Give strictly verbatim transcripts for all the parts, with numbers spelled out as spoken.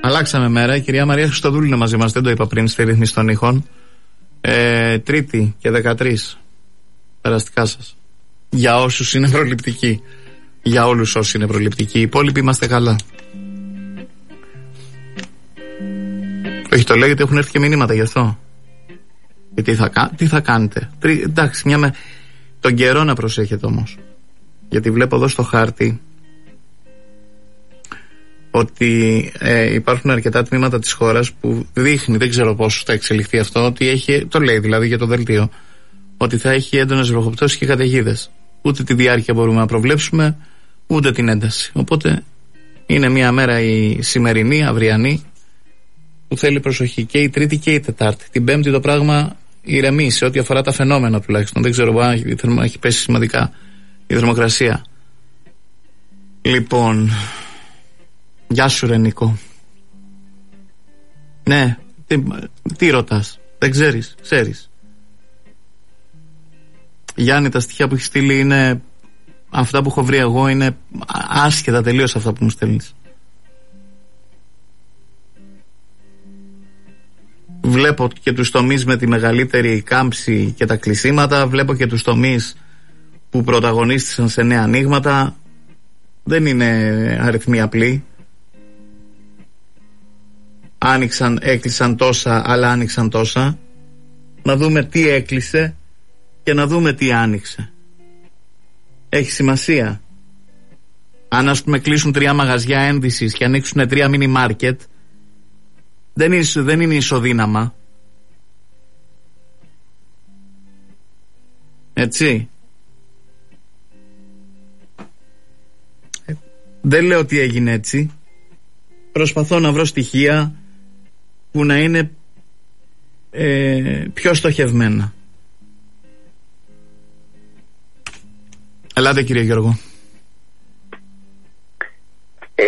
Αλλάξαμε μέρα. Η κυρία Μαρία Χριστοδούλου είναι μαζί μας, δεν το είπα πριν, στη ρύθμιση των ήχων. Ε, Τρίτη και δεκατρείς. Περαστικά σας. Για όσους είναι προληπτικοί. Για όλους όσοι είναι προληπτικοί. Οι υπόλοιποι είμαστε καλά. Όχι, το λέω γιατί έχουν έρθει και μηνύματα γι' αυτό. Και τι θα, τι θα κάνετε. Τρι, εντάξει, μια με... τον καιρό να προσέχετε όμως. Γιατί βλέπω εδώ στο χάρτη ότι ε, υπάρχουν αρκετά τμήματα της χώρας που δείχνει, δεν ξέρω πώς θα εξελιχθεί αυτό, ότι έχει, το λέει δηλαδή για το δελτίο, ότι θα έχει έντονες βροχοπτώσεις και καταιγίδες. Ούτε τη διάρκεια μπορούμε να προβλέψουμε, ούτε την ένταση. Οπότε είναι μια μέρα η σημερινή, αυριανή, που θέλει προσοχή, και η Τρίτη και η Τετάρτη. Την Πέμπτη το πράγμα ηρεμεί σε ό,τι αφορά τα φαινόμενα τουλάχιστον. Δεν ξέρω αν έχει πέσει σημαντικά η θερμοκρασία. Λοιπόν, γεια σου ρε Νίκο. Ναι, τι, τι ρωτάς, δεν ξέρεις, ξέρεις. Γιάννη, τα στοιχεία που έχει στείλει είναι, αυτά που έχω βρει εγώ είναι άσχετα τελείως αυτά που μου στέλνεις. Βλέπω και τους τομείς με τη μεγαλύτερη κάμψη και τα κλεισίματα. Βλέπω και τους τομείς που πρωταγωνίστησαν σε νέα ανοίγματα. Δεν είναι αριθμοί απλοί. Άνοιξαν, έκλεισαν τόσα, αλλά άνοιξαν τόσα. Να δούμε τι έκλεισε και να δούμε τι άνοιξε. Έχει σημασία. Αν ας πούμε κλείσουν τρία μαγαζιά ένδυσης και ανοίξουν τρία μίνι μάρκετ, δεν είναι, δεν είναι ισοδύναμα. Έτσι. Ε, δεν λέω ότι έγινε έτσι. Προσπαθώ να βρω στοιχεία που να είναι ε, πιο στοχευμένα. Ελάτε κύριε Γιώργο. Ε,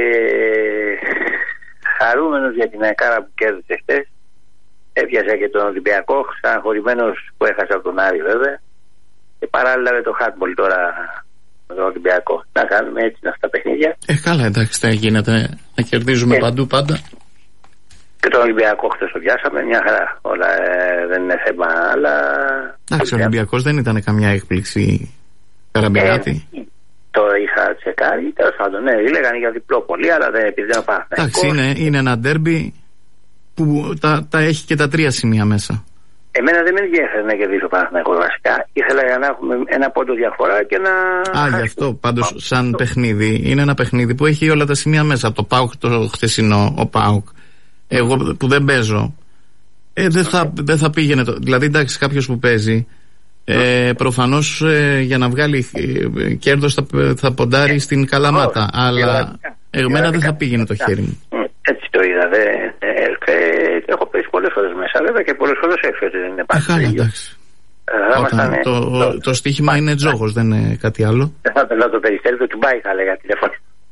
χαρούμενος για την ΑΕΚΑΡΑ που κέρδισε χτες. Έπιασα και τον Ολυμπιακό, ξαναχωρημένος που έχασα από τον Άρη βέβαια. Και παράλληλα με το χάτμπολ τώρα με τον Ολυμπιακό. Να κάνουμε έτσι αυτά τα παιχνίδια. Ε, καλά, εντάξει, θα γίνεται να κερδίζουμε ε, παντού πάντα. Και τον Ολυμπιακό χτες το πιάσαμε, μια χαρά. Όλα ε, δεν είναι θέμα, αλλά. Εντάξει, ο Ολυμπιακός δεν ήταν καμιά έκπληξη. Καραμπιράτη. Ε, το είχα τσεκάρει, τέλος πάντων, ναι, έλεγαν για διπλό πολύ, αλλά δεν επειδή δεν πάω. Εντάξει, είναι, είναι ένα ντέρμπι που τα, τα έχει και τα τρία σημεία μέσα. Εμένα δεν με ενδιαφέρει να κερδίσω Παναθηναϊκό βασικά. Ήθελα να έχουμε ένα πόντο διαφορά και να. Α, γι' αυτό πάντως, σαν το παιχνίδι, είναι ένα παιχνίδι που έχει όλα τα σημεία μέσα. Το ΠΑΟΚ το χθεσινό, ο ΠΑΟΚ. Εγώ που δεν παίζω, ε, δεν, θα, δεν θα πήγαινε. Το, δηλαδή, εντάξει, κάποιος που παίζει. Ε, προφανώς ε, για να βγάλει ε, κέρδος θα, θα ποντάρει στην Καλαμάτα, αλλά εμένα δεν θα πήγαινε το χέρι μου. Έτσι το είδα. Δε, ε, ε, έχω πέσει πολλές φορές μέσα βέβαια και πολλές φορές έφυγε ότι δεν είναι πάντα. Καλά, εντάξει. Ε, Όταν, το, το, το, το στοίχημα είναι τζόγος, δεν είναι κάτι άλλο. Δεν θα πελάω το περιστέρι, το τσουμπάει θα λέγα τηλεφωνή.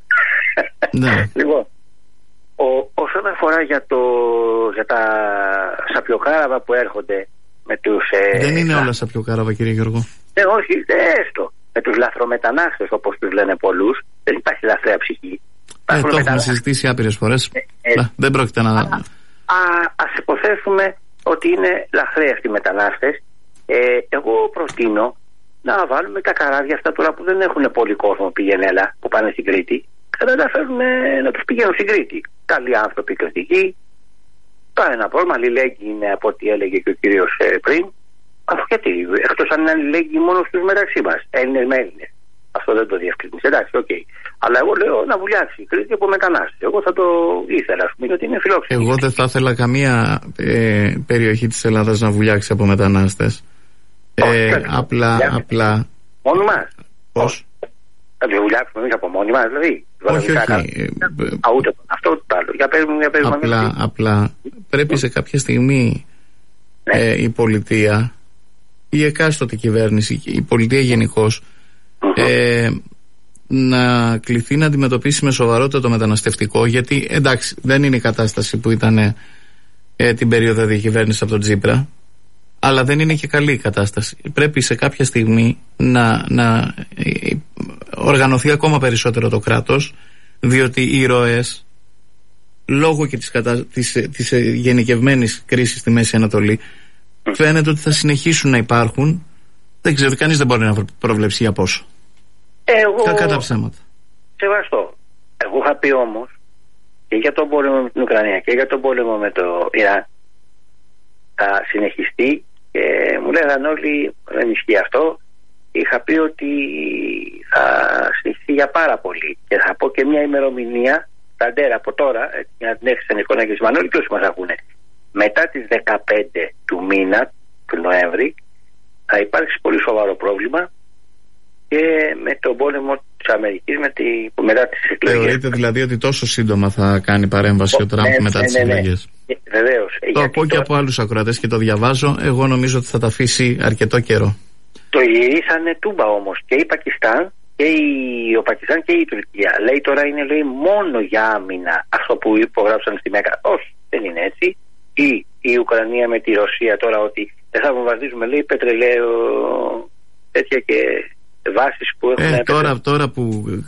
Ναι. Λοιπόν, ο, όσον αφορά για, το, για τα σαπιοκάραβα που έρχονται με τους, ε, δεν είναι όλα σαπιοκάραβα κύριε Γιώργο. Ε, όχι, ε, έστω. Με τους λαθρομετανάστες όπως τους λένε πολλούς, δεν υπάρχει λαθρέα ψυχή. Ε, το έχουμε συζητήσει άπειρες φορές. Ε, ε, Λα, δεν πρόκειται να. Α, α, ας υποθέσουμε ότι είναι λαθρέοι αυτοί οι μετανάστες. Ε, εγώ προτείνω να βάλουμε τα καράβια αυτά τώρα που δεν έχουν πολύ κόσμο πηγαίνει έλα, που πάνε στην Κρήτη. Και να τα φέρουν να τους πηγαίνουν στην Κρήτη. Καλοί άνθρωποι κριτικοί. Κανένα πρόβλημα, αλληλέγγυοι είναι από ό,τι έλεγε και ο κύριος ε, πριν. Αφού γιατί, εκτός αν είναι αλληλέγγυοι μόνο στους μεταξύ μας, Έλληνες με Έλληνες. Αυτό δεν το διευκρινίζει. Εντάξει, οκ. Okay. Αλλά εγώ λέω να βουλιάξει η Κρήτη από μετανάστες. Εγώ θα το ήθελα, α πούμε, γιατί είναι φιλόξενη. Εγώ δεν θα ήθελα καμία ε, περιοχή της Ελλάδας να βουλιάξει από μετανάστες. Ε, ε, απλά, απλά. Μόνοι μας. Πώς? Θα το βουλιάξουμε εμείς από μόνοι μας, δηλαδή. Όχι, όχι. Α, ούτε αυτό το άλλο. Για πες μου, για πες μου. Απλά, απλά πρέπει σε κάποια στιγμή ναι. ε, η πολιτεία, η εκάστοτε κυβέρνηση, η πολιτεία γενικώς, uh-huh. ε, να κληθεί να αντιμετωπίσει με σοβαρότητα το μεταναστευτικό, γιατί εντάξει δεν είναι η κατάσταση που ήταν ε, την περίοδο διακυβέρνησης από τον Τσίπρα, αλλά δεν είναι και καλή η κατάσταση. Πρέπει σε κάποια στιγμή να, να οργανωθεί ακόμα περισσότερο το κράτος, διότι οι ροές λόγω και της, κατα... της, της γενικευμένης κρίσης στη Μέση Ανατολή, mm. φαίνεται ότι θα συνεχίσουν να υπάρχουν. Δεν ξέρω, κανείς δεν μπορεί να προβλέψει για πόσο. Εγώ... Κακά τα ψέματα. Σεβαστό. Εγώ είχα πει όμως και για τον πόλεμο με την Ουκρανία και για τον πόλεμο με το Ιράν θα συνεχιστεί και μου λέγανε όλοι δεν ισχύει αυτό. Είχα πει ότι θα συνεχιστεί για πάρα πολύ και θα πω και μια ημερομηνία ταντέρα από τώρα για να την έχεις στην εικόνα και της Μανώλη και όσοι μας ακούνε. Μετά τις δεκαπέντε του μήνα του Νοέμβρη θα υπάρξει πολύ σοβαρό πρόβλημα και με τον πόλεμο της Αμερικής με τη, μετά τις εκλογές. Θεωρείτε δηλαδή ότι τόσο σύντομα θα κάνει παρέμβαση ο Τραμπ ναι, μετά ναι, τις ναι, ναι. εκλογές? Ναι, βεβαίως. Το ακούω και από άλλους ακροατές και το διαβάζω. Εγώ νομίζω ότι θα τα αφήσει αρκετό καιρό. Το γυρίσανε τούμπα όμως και η Πακιστάν και η, ο Πακιστάν και η Τουρκία. Λέει τώρα είναι λέει, μόνο για άμυνα αυτό που υπογράψαν στη Μέκα. Όχι, δεν είναι έτσι. Ή η Ουκρανία με τη Ρωσία τώρα ότι δεν θα βομβαρδίζουμε λέει πετρελαίο τέτοια και βάσεις που έχουν. Ε, τώρα, τώρα που.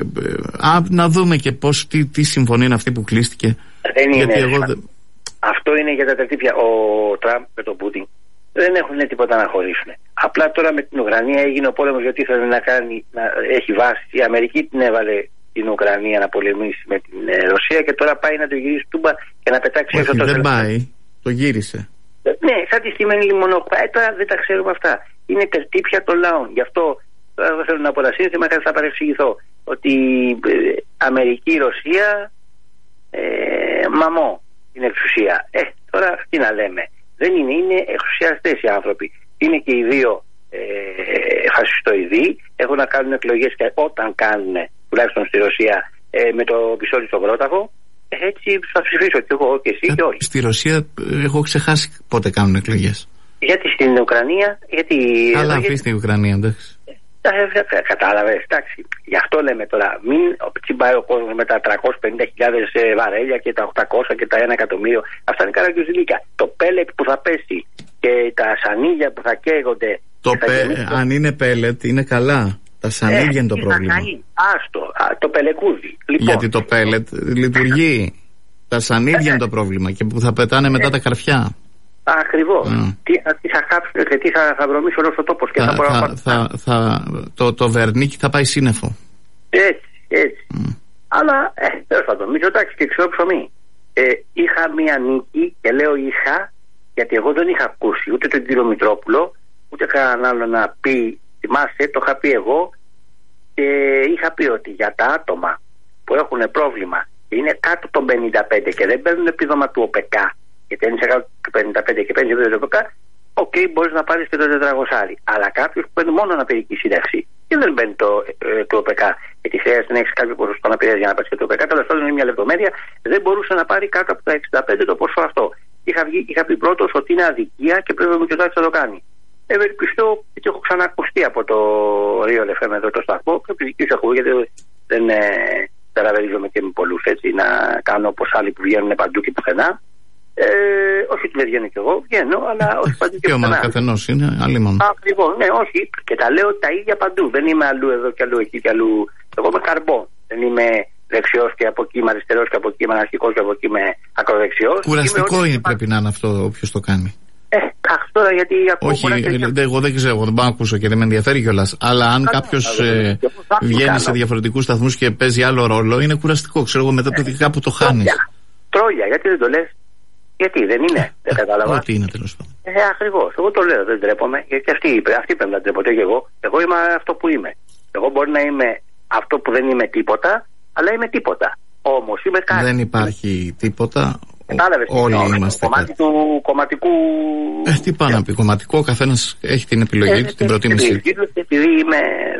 Α, να δούμε και πώς, τι, τι συμφωνία είναι αυτή που κλείστηκε. Δεν είναι. Γιατί εγώ... Αυτό είναι για τα τερτύπια. Ο Τραμπ με τον Πούτιν δεν έχουν τίποτα να χωρίσουν. Απλά τώρα με την Ουκρανία έγινε ο πόλεμος γιατί ήθελε να κάνει, να έχει βάση. Η Αμερική την έβαλε την Ουκρανία να πολεμήσει με την ε, Ρωσία και τώρα πάει να το γυρίσει τούμπα και να πετάξει έξω το δεν πάει, το γύρισε. Ναι, σαν τη στημένη λιμονόκουπα. Ε, τώρα δεν τα ξέρουμε αυτά. Είναι τερτύπια των λαών. Γι' αυτό τώρα δεν θέλω να πω τα σύνθημα και θα παρεξηγηθώ. Ότι ε, Αμερική, Ρωσία, ε, μαμό την εξουσία. Ε, τώρα τι να λέμε. Δεν είναι, είναι εξουσιαστές οι άνθρωποι. Είναι και οι δύο ε, φασιστοειδοί. Έχουν να κάνουν εκλογές και όταν κάνουν, τουλάχιστον στη Ρωσία, ε, με το πιστόλι στον πρόταφο. Ε, έτσι θα ψηφίσω και εγώ και εσύ και όλοι. Στη Ρωσία έχω ξεχάσει πότε κάνουν εκλογές. Γιατί στην Ουκρανία, γιατί. Αλλά αφήσει την Ουκρανία, εντάξει. Κατάλαβες, εντάξει. Γι' αυτό λέμε τώρα, μην τσιμπάει ο κόσμος με τα τριακόσιες πενήντα χιλιάδες βαρέλια και τα οκτακόσια και τα ένα εκατομμύριο. Αυτά είναι καραγκιουζιλίκια. Το πέλετ που θα πέσει και τα σανίδια που θα καίγονται. Το πε... θα αν είναι πέλετ, είναι καλά. Τα σανίδια ε, είναι το πρόβλημα. Άστο, α, το πελεκούδι. Λοιπόν, γιατί το πέλετ λειτουργεί. Τα σανίδια είναι το πρόβλημα και που θα πετάνε μετά τα καρφιά. Ακριβώς. Mm. Τι, τι θα κάψουν και τι θα, θα βρωμίσει όλος ο τόπος και θα, θα, θα, θα, θα, το, το βερνίκι θα πάει σύννεφο. Έτσι, έτσι. Mm. Αλλά, ε, τέλος πάντων, Μητσοτάκης και ξέρω ψωμί. Ε, είχα μία νίκη και λέω είχα, γιατί εγώ δεν είχα ακούσει ούτε τον κύριο Μητρόπουλο, ούτε κανέναν άλλο να πει, θυμάσαι, το είχα πει εγώ και είχα πει ότι για τα άτομα που έχουν πρόβλημα και είναι κάτω των πενήντα πέντε και δεν παίρνουν επίδομα του ΟΠΕΚΑ, γιατί αν είσαι κάτω του πενήντα πέντε και παίρνει επίδομα του ΟΠΕΚΑ, οκ, okay, μπορείς να πάρεις και το τετρακόσια. Αλλά κάποιος που παίρνει μόνο αναπηρική σύνταξη και δεν παίρνει το, ε, το ΟΠΕΚΑ, γιατί χρειάζεται να έχεις κάποιο ποσοστό αναπηρίας για να πάρεις και το ΟΠΕΚΑ, τέλος πάντων είναι μια λεπτομέρεια, δεν μπορούσε να πάρει κάτω από τα εξήντα πέντε το ποσό αυτό. Είχα, βγει, είχα πει πρώτος ότι είναι αδικία και πρέπει ο Μητσοτάκης να το κάνει. Ευελπιστώ ότι έχω ξανακουστεί από το Real εφ εμ εδώ το σταθμό και επειδή και έχω γιατί δεν ε, ταραβερίζομαι και με πολλούς έτσι να κάνω όπως άλλοι που βγαίνουν παντού και πουθενά. Ε, όχι ότι δεν βγαίνω κι εγώ, βγαίνω, αλλά όχι παντού και πουθενά. Και ο καθενός είναι, άλλη μόνο. Ακριβώς, ναι, όχι. Και τα λέω τα ίδια παντού. Δεν είμαι αλλού εδώ και αλλού εκεί και αλλού. Εγώ είμαι καρμπό. Δεν είμαι δεξιός και από εκεί είμαι αριστερός και από εκεί είμαι αναρχικός και από εκεί είμαι ακροδεξιός. Κουραστικό είναι, πρέπει να είναι αυτό όποιος το κάνει. Ε, αχ, τώρα γιατί ακούω. Όχι, ε, εγώ δεν ξέρω, δεν πάω να ακούσω και δεν με ενδιαφέρει κιόλας. Αλλά αν κάποιος ε, βγαίνει σε διαφορετικούς σταθμούς και παίζει άλλο ρόλο, είναι κουραστικό. Ξέρω εγώ μετά που κάπου το χάνεις. Τρόλια, γιατί δεν το λες? Γιατί δεν είναι, δεν κατάλαβα. Ό,τι είναι τέλος πάντων. Ε, ακριβώς. Εγώ το λέω, δεν ντρέπομαι. Γιατί αυτή είπε, αυτή πρέπει να ντρέπονται και εγώ. Εγώ είμαι αυτό που είμαι. Εγώ μπορεί να είμαι αυτό που δεν είμαι τίποτα, αλλά είμαι τίποτα. Όμως είμαι κάτι. Δεν υπάρχει τίποτα. Κατάλαβες, όλοι είναι, είμαστε κομμάτι κάτι. Του κομματικού. Ε, τι πάνω να πει, κομματικό, ο καθένας έχει την επιλογή ε, του, την προτίμησή του. Επειδή είμαι.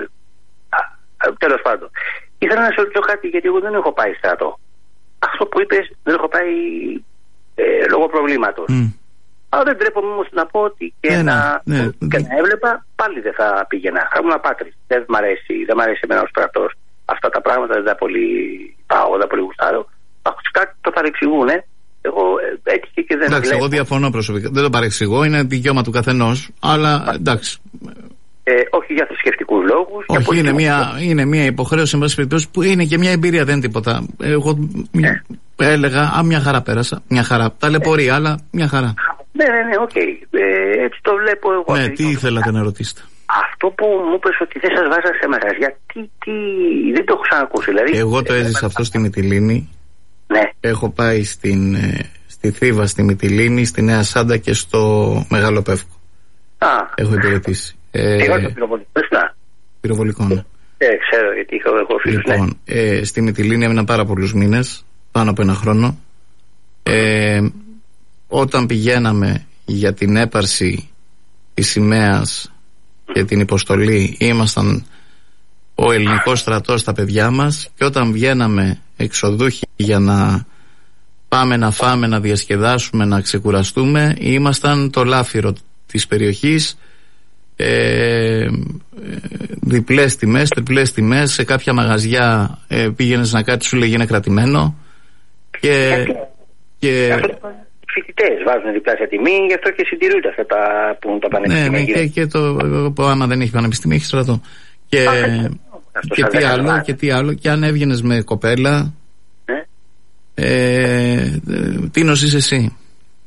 Τέλος πάντων. Ήθελα να σε ρωτήσω κάτι, γιατί εγώ δεν έχω πάει στρατό. Αυτό που είπες δεν έχω πάει ε, λόγω προβλήματος. Mm. Αλλά δεν τρέπομαι όμως να πω ότι και, ε, να, ναι, ναι. και να έβλεπα πάλι δεν θα πήγαινα. Θα ήμουν απάτρις. Δεν μ' αρέσει, δεν μ' αρέσει εμένα ο στρατός. Αυτά τα πράγματα δεν τα πολύ πάω, δεν τα πολύ γουστάρω. Κάτι το παρεξηγούν, ε. Εγώ έτυχε και δεν. Εντάξει, εγώ διαφωνώ προσωπικά. Δεν το παρεξηγώ, είναι δικαίωμα του καθενός. Αλλά εντάξει. Ε, όχι για θρησκευτικούς λόγους. Όχι, είναι μια, είναι μια υποχρέωση, εν πάση περιπτώσει, που είναι και μια εμπειρία, δεν είναι τίποτα. Εγώ, ε, έλεγα, α, μια χαρά πέρασα. Μια χαρά. Ταλαιπωρία, αλλά μια χαρά. Ναι, ναι, ναι, οκ. Okay. Ε, έτσι το βλέπω εγώ. Ναι, τι ήθελατε να ρωτήσετε? Αυτό που μου είπες ότι δεν σας βάζα σε μαγαζιά, τι, τι, δεν το έχω ξανακούσει. Δηλαδή, εγώ το έζησα ε, αυτό στη Μυτιλήνη. Ναι. Έχω πάει στην, στη Θήβα, στη Μυτιλήνη, στη Νέα Σάντα και στο Μεγάλο Πεύκο. Α. Έχω υπηρετήσει. Ε, εγώ το πυροβολικό, πυροβολικό, ναι. Ε, ξέρω, γιατί είχα εγώ φίλους. Λοιπόν, ναι. ε, στη Μυτιλήνη έμεινα πάρα πολλούς μήνες, πάνω από ένα χρόνο. Ε, όταν πηγαίναμε για την έπαρση της σημαίας και την υποστολή, ήμασταν ο ελληνικός στρατός στα παιδιά μας, και όταν βγαίναμε εξοδούχοι για να πάμε να φάμε, να διασκεδάσουμε, να ξεκουραστούμε, ήμασταν το λάφυρο της περιοχής. Ε, διπλές τιμές, τριπλές τιμές. Σε κάποια μαγαζιά ε, πήγαινες να κάτσεις, σου λέγει είναι κρατημένο. Και, και φοιτητές βάζουν διπλάσια τιμή, γι' αυτό και συντηρούνται αυτά τα που είναι τα πανεπιστήμια. Ναι, ναι, και, και το, άμα δεν έχει πανεπιστήμιο, έχει στρατό. Και, και, τι άλλο, και τι άλλο, και αν έβγαινες με κοπέλα, ναι. ε, τι νοσείς εσύ?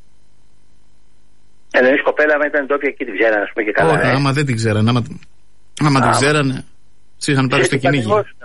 Εννοείς κοπέλα, άμα ήταν ντόπια και την ξέρανε, ας πούμε, και καλά. Όχι, ε. άμα δεν την ξέρανε, άμα, άμα την ξέρανε, σε είχαν πάρει στο κυνήγι.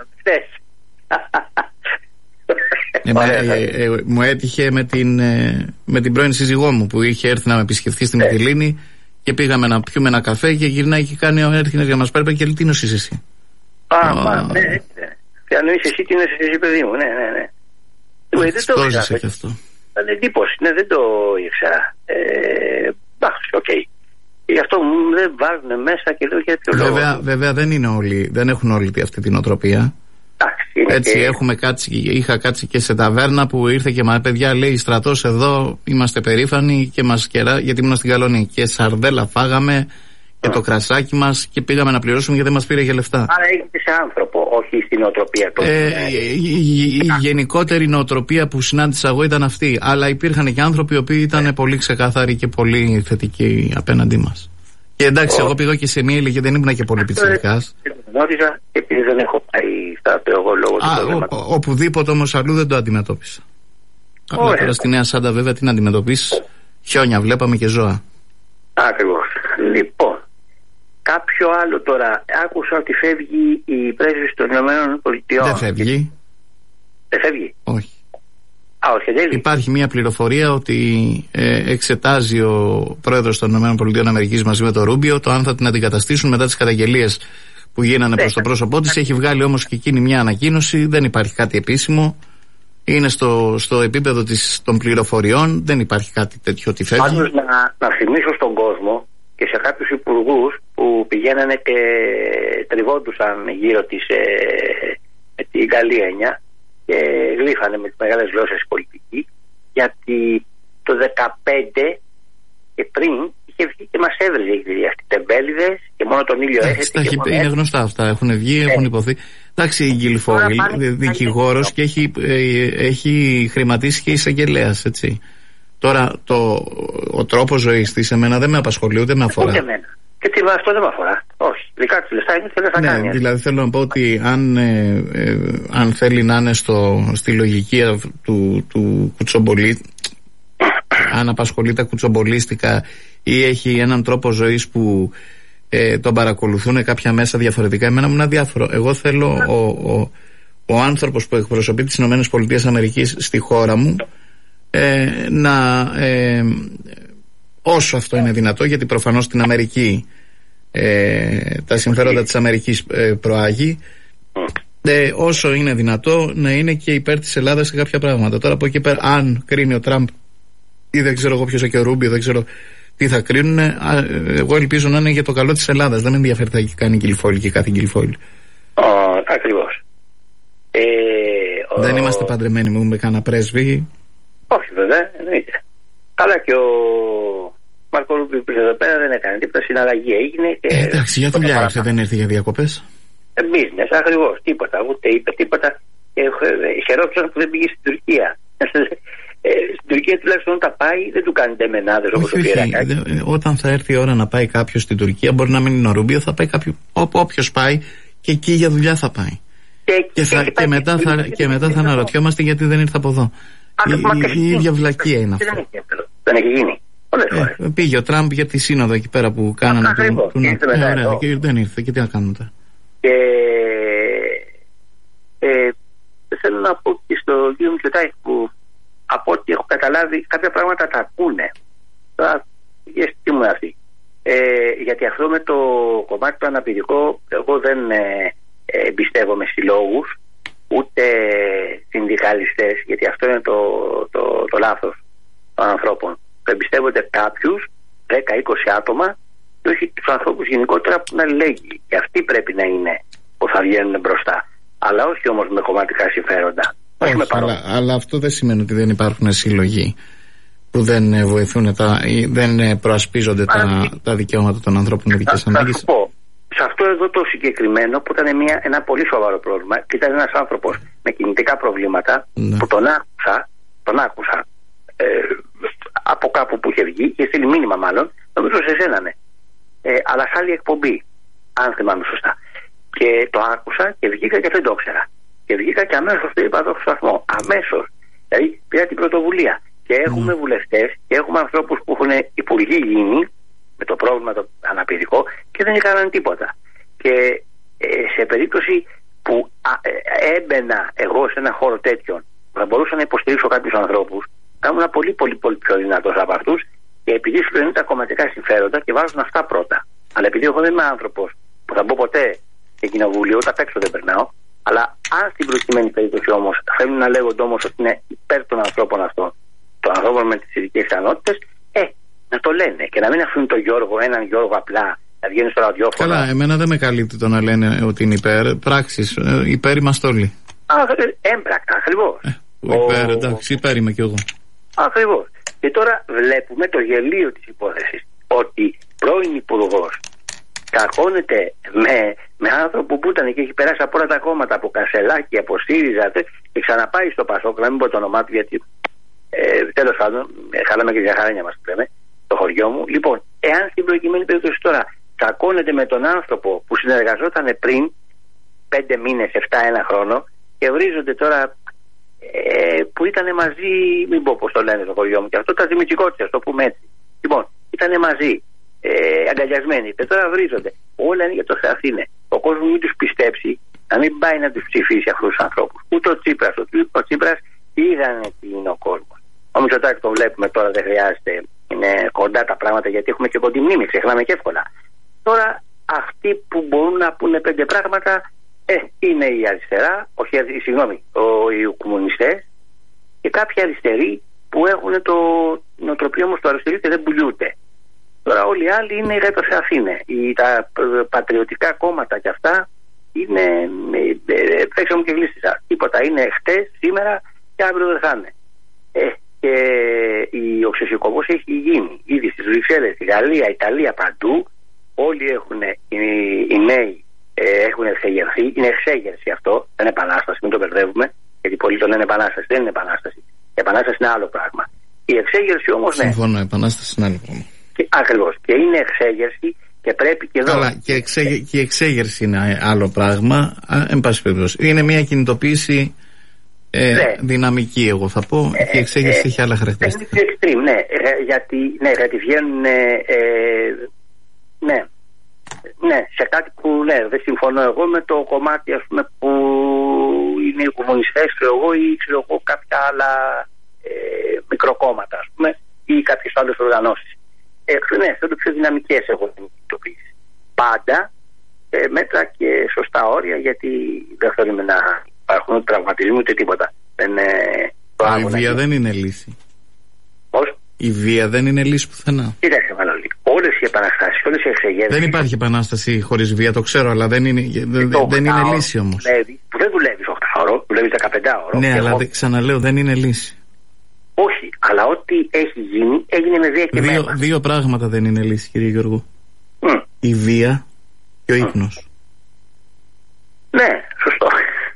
Εμένα, ε, ε, ε, μου έτυχε με την, ε, με την πρώην σύζυγό μου που είχε έρθει να με επισκεφθεί στη Μυτιλήνη, και πήγαμε να πιούμε ένα καφέ και γυρνάει και κάνει ο έρθει για να μας πάρει και λέει, τι νοσείς εσύ? Α, μα, ναι, ναι. Και αν είσαι εσύ, τι νοσείς εσύ, παιδί μου, ναι, ναι, ναι. Δεν το ήξερα και αυτό. Ήταν εντύπωση, ναι, δεν το ήξερα. Εντάξει, οκ. Γι' αυτό δεν βάζουν μέσα και λέω για ποιο βέβαια, λόγο. Βέβαια δεν είναι όλοι, δεν έχουν όλοι αυτή την οτροπία. Έτσι και... έχουμε κάτσει, είχα κάτσει και σε ταβέρνα που ήρθε και μα παιδιά λέει στρατός εδώ, είμαστε περήφανοι και μας κερά, γιατί ήμουν στην Καλονή και σαρδέλα φάγαμε και mm. το κρασάκι μας και πήγαμε να πληρώσουμε γιατί δεν μας πήρε για λεφτά. Άρα έγινε σε άνθρωπο, όχι στην νοοτροπία. Ε, η, η, η γενικότερη νοοτροπία που συνάντησα εγώ ήταν αυτή, αλλά υπήρχαν και άνθρωποι οι οποίοι ήταν yeah. πολύ ξεκάθαροι και πολύ θετικοί απέναντί μας. Και εντάξει, oh. εγώ πήγα και σε μία ηλικία, δεν ήμουν και πολύ πιτσιρικάς. Γνώριζα και επειδή δεν έχω πάει στα εγώ λόγω του προβλήματος. Οπουδήποτε όμως αλλού δεν το αντιμετώπισα. Αλλά oh, τώρα στη Νέα Σάντα βέβαια τι να αντιμετωπίσεις? Χιόνια βλέπαμε και ζώα. Ακριβώς. Λοιπόν, κάποιο άλλο τώρα. Άκουσα ότι φεύγει η πρέσβης των Ηνωμένων Πολιτειών. Δεν φεύγει. Δεν φεύγει. Όχι. Α, όχι, δεν υπάρχει μια πληροφορία ότι ε, εξετάζει ο πρόεδρος των ΗΠΑ μαζί με τον Ρούμπιο το αν θα την αντικαταστήσουν μετά τις καταγγελίες που γίνανε προς το πρόσωπό της. Έχει βγάλει όμως και εκείνη μια ανακοίνωση. Δεν υπάρχει κάτι επίσημο. Είναι στο, στο επίπεδο της, των πληροφοριών. Δεν υπάρχει κάτι τέτοιο ότι φεύγει. Πάντως να, να θυμίσω στον κόσμο και σε κάποιους υπουργούς που πηγαίνανε και τριβόντουσαν γύρω της ε, με την καλή έννοια και γλύφανε με τις μεγάλες γλώσσες πολιτική, γιατί το δεκαπέντε και πριν είχε βγει και μας έβριζε οι τεμπέληδες και μόνο τον ήλιο έθετε. Είναι γνωστά αυτά, έχουν βγει, ε. έχουν υποθεί. Εντάξει, η Γκυλφόγλη, δικηγόρος και έχει, ε, έχει χρηματίσει και εισαγγελέας, έτσι. Τώρα το, ο τρόπος ζωής της εμένα δεν με απασχολεί, ούτε με αφορά. Ούτε εμένα. Και τι, αυτό δεν με αφορά. Όχι. Δικά του λεφτά είναι και δεν θα ναι, κάνει. Δηλαδή θέλω να πω ότι αν, ε, ε, αν θέλει να είναι στο, στη λογική του, του κουτσομπολί, αν απασχολεί τα κουτσομπολίστικα ή έχει έναν τρόπο ζωής που ε, τον παρακολουθούν κάποια μέσα διαφορετικά, εμένα μου είναι αδιάφορο. Εγώ θέλω ο, ο, ο άνθρωπος που εκπροσωπεί τις ΗΠΑ στη χώρα μου ε, να ε, όσο αυτό είναι δυνατό, γιατί προφανώς στην Αμερική ε, τα συμφέροντα της Αμερικής ε, προάγει, ε, όσο είναι δυνατό να είναι και υπέρ της Ελλάδας σε κάποια πράγματα. Τώρα από εκεί πέρα, αν κρίνει ο Τραμπ ή δεν ξέρω εγώ ποιος και ο Ρούμπιο, δεν ξέρω τι θα κρίνουν, εγώ ελπίζω να είναι για το καλό της Ελλάδας. Δεν με ενδιαφέρει τι θα κάνει η Γκυλφόγλη και κάθε Γκυλφόγλη. Ακριβώς. Ε, δεν ο... είμαστε παντρεμένοι με κανένα πρέσβη. Όχι βέβαια, εννοείται. Αλλά και ο Μάρκο Ρούμπιο που εδώ πέρα δεν έκανε τίποτα, συναλλαγή έγινε. Και... Ε, εντάξει, για δουλειά ήρθε, δεν ήρθε για διακοπές. Business, ακριβώς, τίποτα, ούτε είπε τίποτα. Χαιρόντουσαν που δεν πήγε στην Τουρκία. Ε, στην Τουρκία τουλάχιστον όταν πάει δεν του κάνει τεμενάδες όπως ο Πιερακάκης. Όταν θα έρθει η ώρα να πάει κάποιος στην Τουρκία, μπορεί να μην είναι ο Ρούμπιο, θα πάει κάποιο. Όποιος πάει και εκεί για δουλειά θα πάει. Και, και, θα, και, και, μετά, θα, και μετά θα αναρωτιόμαστε γιατί δεν ήρθε από εδώ. Η, η ίδια βλακεία είναι αυτό. Δεν, δεν έχει γίνει. Ε, πήγε ο Τραμπ για τη σύνοδο εκεί πέρα που κάνανε. Ακριβώς. Του, του, ε, ωραία, και δεν ήρθε. Και τι να κάνουμε τώρα. Και ε, θέλω να πω και στο κύριο Μητσοτάκη που από ό,τι έχω καταλάβει κάποια πράγματα τα ακούνε. Τώρα, τι μου αυτή. Ε, γιατί αυτό με το κομμάτι το αναπηρικό, εγώ δεν ε, εμπιστεύομαι συλλόγους ούτε συνδικαλιστές, γιατί αυτό είναι το, το, το λάθος των ανθρώπων. Εμπιστεύονται κάποιους δέκα είκοσι άτομα και όχι τους ανθρώπους γενικότερα που να λέγει. Και αυτοί πρέπει να είναι που θα βγαίνουν μπροστά. Αλλά όχι όμως με κομματικά συμφέροντα. Όχι, όχι με αλλά, αλλά αυτό δεν σημαίνει ότι δεν υπάρχουν σύλλογοι που δεν βοηθούν, τα, δεν προασπίζονται τα, τα δικαιώματα των ανθρώπων με ειδικές ανάγκες. Θα σου πω, σε αυτό εδώ το συγκεκριμένο που ήταν μια, ένα πολύ σοβαρό πρόβλημα και ήταν ένας άνθρωπος με κινητικά προβλήματα, ναι, που τον άκουσα, τον άκουσα ε, από κάπου που είχε βγει, είχε στείλει μήνυμα μάλλον, νομίζω σε εσένα, ναι. Ε, αλλά σε άλλη εκπομπή, αν θυμάμαι σωστά. Και το άκουσα και βγήκα και δεν το ήξερα. Και βγήκα και αμέσως το είπα εδώ στο σταθμό. Αμέσως. Δηλαδή πήρα την πρωτοβουλία. Και έχουμε mm. βουλευτές και έχουμε ανθρώπους που έχουν υπουργοί γίνει με το πρόβλημα το αναπηρικό και δεν έκαναν τίποτα. Και ε, σε περίπτωση που α, ε, έμπαινα εγώ σε ένα χώρο τέτοιον, θα μπορούσα να υποστηρίξω κάποιους ανθρώπους, θα ήμουν πολύ πολύ πολύ πιο δυνατός από αυτούς, και επειδή σου λένε τα κομματικά συμφέροντα και βάζουν αυτά πρώτα. Αλλά επειδή εγώ δεν είμαι άνθρωπος που θα μπω ποτέ σε κοινοβούλιο, ούτε απ' έξω δεν περνάω, αλλά αν στην προκειμένη περίπτωση όμως θέλουν να λέγονται όμως ότι είναι υπέρ των ανθρώπων αυτών, των ανθρώπων με τις ειδικές ικανότητες, ε, να το λένε και να μην αφήνουν τον Γιώργο, έναν Γιώργο απλά να βγαίνει στο ραδιόφωνο. Καλά, εμένα δεν με καλύπτει το να λένε ότι είναι υπέρ. Πράξεις, ε, υπέρ είμαστε όλοι. Α, έμπρακτα, ακριβώς. Ε, υπέρ, εντάξει, υπέρ είμαι κι εγώ. Ακριβώς. Και τώρα βλέπουμε το γελίο της υπόθεσης ότι πρώην υπουργός κακώνεται με, με άνθρωπο που ήταν και έχει περάσει από όλα τα κόμματα, από Κασελάκη, από ΣΥΡΙΖΑ, και ξαναπάει στο Πασόκ, να μην πω το όνομά του γιατί ε, τέλος πάντων, ε, χάλαμε και για χαρένια μας που λέμε, το χωριό μου. Λοιπόν, εάν στην προκειμένη περίπτωση τώρα κακώνεται με τον άνθρωπο που συνεργαζόταν πριν πέντε μήνες, εφτά, ένα χρόνο και βρίζονται τώρα ε, που ήταν μαζί, μην πω πώς το λένε στο χωριό μου, και αυτό τα δημιουργικότητα, το πούμε έτσι. Λοιπόν, ήταν μαζί. Ε, αγκαλιασμένοι και τώρα βρίζονται. Όλα είναι για το Θεαθήνε. Ο κόσμος μην τους πιστέψει, να μην πάει να τους ψηφίσει αυτούς τους ανθρώπους. Ούτε ο Τσίπρας. Ο, ο Τσίπρας είδανε τι είναι ο κόσμος. Ο Μητσοτάκης το βλέπουμε τώρα, δεν χρειάζεται. Είναι κοντά τα πράγματα γιατί έχουμε και κοντή μνήμη, ξεχνάμε και εύκολα. Τώρα αυτοί που μπορούν να πούνε πέντε πράγματα ε, είναι η αριστερά, όχι, συγγνώμη, ο, οι κομμουνιστές και κάποιοι αριστεροί που έχουν το νοοτροπία όμως του αριστερού και δεν πουλιούνται. Τώρα όλοι οι άλλοι είναι για το Θεαθήνε. Τα πατριωτικά κόμματα και αυτά είναι, παίξαμε και γλίστησα. Τίποτα, είναι χτες, σήμερα και αύριο δεν θα είναι. Ε, και ο ξεσηκωμός έχει γίνει ήδη στις Βρυξέλλες, στη Γαλλία, Ιταλία, παντού. Όλοι έχουν, οι, οι νέοι ε, έχουν εξεγερθεί. Είναι εξέγερση αυτό, δεν είναι επανάσταση, μην το μπερδεύουμε. Γιατί πολλοί το λένε επανάσταση, δεν είναι επανάσταση. Η επανάσταση είναι άλλο πράγμα. Η εξέγερση όμως ναι. Συμφωνώ, η επανάσταση είναι άλλο πράγμα. Ακριβώς. Και είναι εξέγερση και πρέπει και εδώ. Καλά, και, εξέ, και η εξέγερση είναι άλλο πράγμα. Α, εν πάση περιπτώσει. Είναι μια κινητοποίηση ε, ναι. δυναμική, εγώ θα πω. Ε, και η εξέγερση ε, έχει άλλα χαρακτηριστικά. Είναι extreme, ναι. Γιατί, ναι, γιατί βγαίνουν. Ε, ναι. Ναι, σε κάτι που ναι, δεν συμφωνώ εγώ με το κομμάτι ας πούμε, που είναι οι κομμουνιστές εγώ, ή ξέρω εγώ κάποια άλλα ε, μικροκόμματα ας πούμε, ή κάποιες άλλες οργανώσεις. Ε, ναι, αυτό είναι πιο δυναμικές έχω την κινητοποίηση. Πάντα ε, μέτρα και σωστά όρια, γιατί δεν θέλουμε να υπάρχουν τραυματισμοί ούτε τίποτα. Δεν, ε, Α, η βία δεν είναι λύση. Πώς? Η βία δεν είναι λύση πουθενά. Κοίταξε, Μανώλη. Όλες οι επαναστάσεις, όλες οι εξεγέρσεις. Δεν υπάρχει επανάσταση χωρίς βία, το ξέρω, αλλά δεν είναι, δεν, δεν είναι λύση όμως. Δουλεύει, που δεν δουλεύεις οκτώ ώρο, δουλεύεις δεκαπέντε ώρο. Ναι, αλλά εγώ... ξαναλέω, δεν είναι λύση. Όχι, αλλά ό,τι έχει γίνει, έγινε με βία και δύο, μέμα. Δύο πράγματα δεν είναι λύση, κύριε Γιώργο. Mm. Η βία και ο mm. ύπνος. Ναι, σωστό.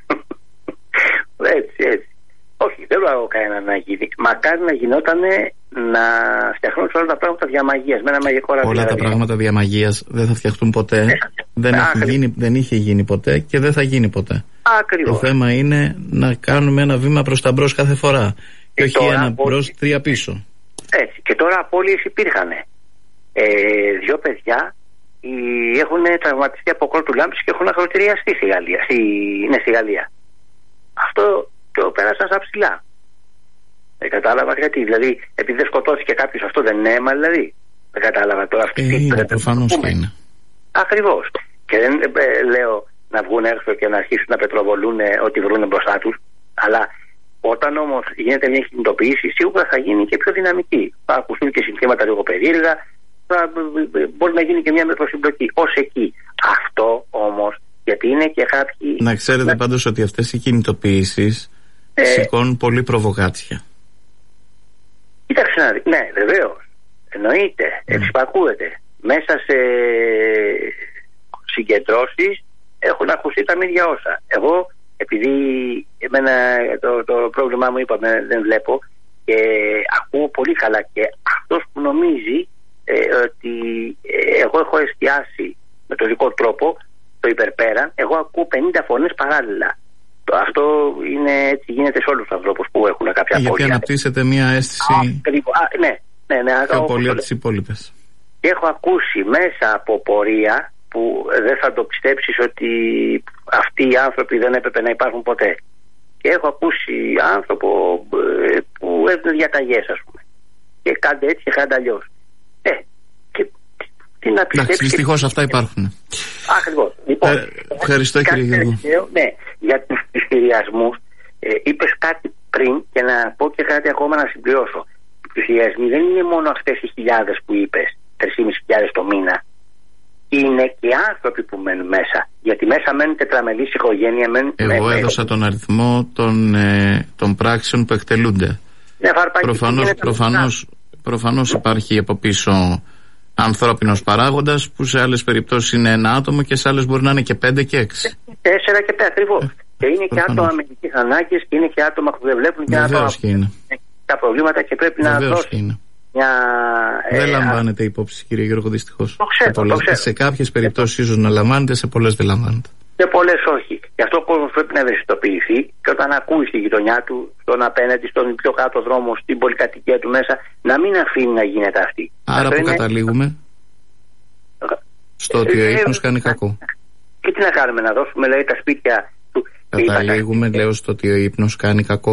έτσι, έτσι. Όχι, δεν λέω κανένα να γίνει. Μακάρι να γινότανε να φτιαχνούν όλα τα πράγματα διαμαγείας. Με ένα μαγικό ραβδί. Όλα τα πράγματα διαμαγείας δεν θα φτιαχτούν ποτέ. Ναι. Δεν, έχει γίνει, δεν είχε γίνει ποτέ και δεν θα γίνει ποτέ. Ακριβώς. Το θέμα είναι να κάνουμε ένα βήμα προς τα μπρος κάθε φορά. Και όχι τώρα, ένα μπρος, τρία πίσω. Έτσι. Και τώρα απώλειες υπήρχαν. Ε, δύο παιδιά οι, έχουν τραυματιστεί από κόλ του λάμπης και έχουν ακροτηριαστεί στη Γαλλία. Στη, ναι, στη Γαλλία. Αυτό το πέρασαν σαν ψηλά. Δεν κατάλαβα γιατί. Δηλαδή, επειδή δεν σκοτώθηκε κάποιος, αυτό δεν είναι αίμα, δηλαδή. Δεν κατάλαβα τώρα αυτή τη στιγμή. Προφανώς και είναι. Ακριβώς. Και δεν ε, λέω να βγουν έξω και να αρχίσουν να πετροβολούν ό,τι βρουν μπροστά τους. Αλλά όταν όμως γίνεται μια κινητοποίηση, σίγουρα θα γίνει και πιο δυναμική. Θα ακουστούν και συνθήματα λίγο περίεργα. Θα, μπορεί να γίνει και μια μετροσυμπλοκή. Ως εκεί. Αυτό όμως, γιατί είναι και κάποιοι. Να ξέρετε να... πάντως ότι αυτές οι κινητοποιήσεις ε... σηκώνουν πολύ προβοκάτσια. Κοίταξε να δει. Ναι, βεβαίως. Εννοείται. Mm. Εξυπακούεται. Μέσα σε συγκεντρώσεις έχουν ακουστεί τα ίδια όσα. Εγώ, επειδή εμένα το, το πρόβλημά μου είπαμε δεν βλέπω και ακούω πολύ καλά και αυτός που νομίζει ε, ότι ε, εγώ έχω εστιάσει με τον δικό τρόπο το υπερπέραν, εγώ ακούω πενήντα φωνές παράλληλα. Αυτό είναι, έτσι γίνεται σε όλους τους ανθρώπους που έχουν κάποια απώλεια. Γιατί αναπτύσσεται μια αίσθηση Α, ναι, ναι, ναι, πιο πολύ από τις υπόλοιπες. Και έχω ακούσει μέσα από πορεία που δεν θα το πιστέψεις ότι αυτοί οι άνθρωποι δεν έπρεπε να υπάρχουν ποτέ. Και έχω ακούσει άνθρωπο που έδινε διαταγές, ας πούμε. Και κάντε έτσι και κάντε αλλιώς. Ε, και τι να πιστέψεις. Εντάξει, δυστυχώς αυτά υπάρχουν. Ακριβώς. Λοιπόν, ε, ευχαριστώ κύριε Γιώργο. Ναι, για τους πληστηριασμούς ε, είπες κάτι πριν και να πω και κάτι ακόμα να συμπληρώσω. Οι πληστηριασμοί δεν είναι μόνο αυτές οι χιλιάδες που είπες, τρεις χιλιάδες πεντακόσιες το μήνα. Είναι και άνθρωποι που μένουν μέσα. Γιατί μέσα μένουν τετραμελής οικογένεια. Μένουν, Εγώ με, έδωσα με... τον αριθμό των, ε, των πράξεων που εκτελούνται. Ναι, προφανώς, προφανώς, προφανώς υπάρχει από πίσω ανθρώπινος παράγοντας που σε άλλες περιπτώσεις είναι ένα άτομο και σε άλλες μπορεί να είναι και πέντε και έξι. Τέσσερα και πέντε ακριβώς. Ε, και είναι προφανώς. Και άτομα με ειδικές ανάγκες και είναι και άτομα που δεν βλέπουν και Βεβαίως άτομα και είναι. τα προβλήματα και πρέπει Βεβαίως να δώσουν. Μια, δεν ε, λαμβάνεται υπόψη, κύριε Γιώργο, δυστυχώς. Το ξέρω, σε, πολλές, το ξέρω. σε κάποιες περιπτώσεις ίσως να λαμβάνεται, σε πολλές δεν λαμβάνεται. Σε πολλές όχι. Γι' αυτό ο κόσμος πρέπει να ευαισθητοποιηθεί και όταν ακούει στη γειτονιά του, στον απέναντι, στον πιο κάτω δρόμο, στην πολυκατοικία του μέσα, να μην αφήνει να γίνεται αυτή. Άρα που είναι... καταλήγουμε στο ότι ο ύπνος κάνει κακό. Και τι να κάνουμε, να δώσουμε λέει τα σπίτια του. Καταλήγουμε, λέω, στο ότι ο ύπνος κάνει κακό.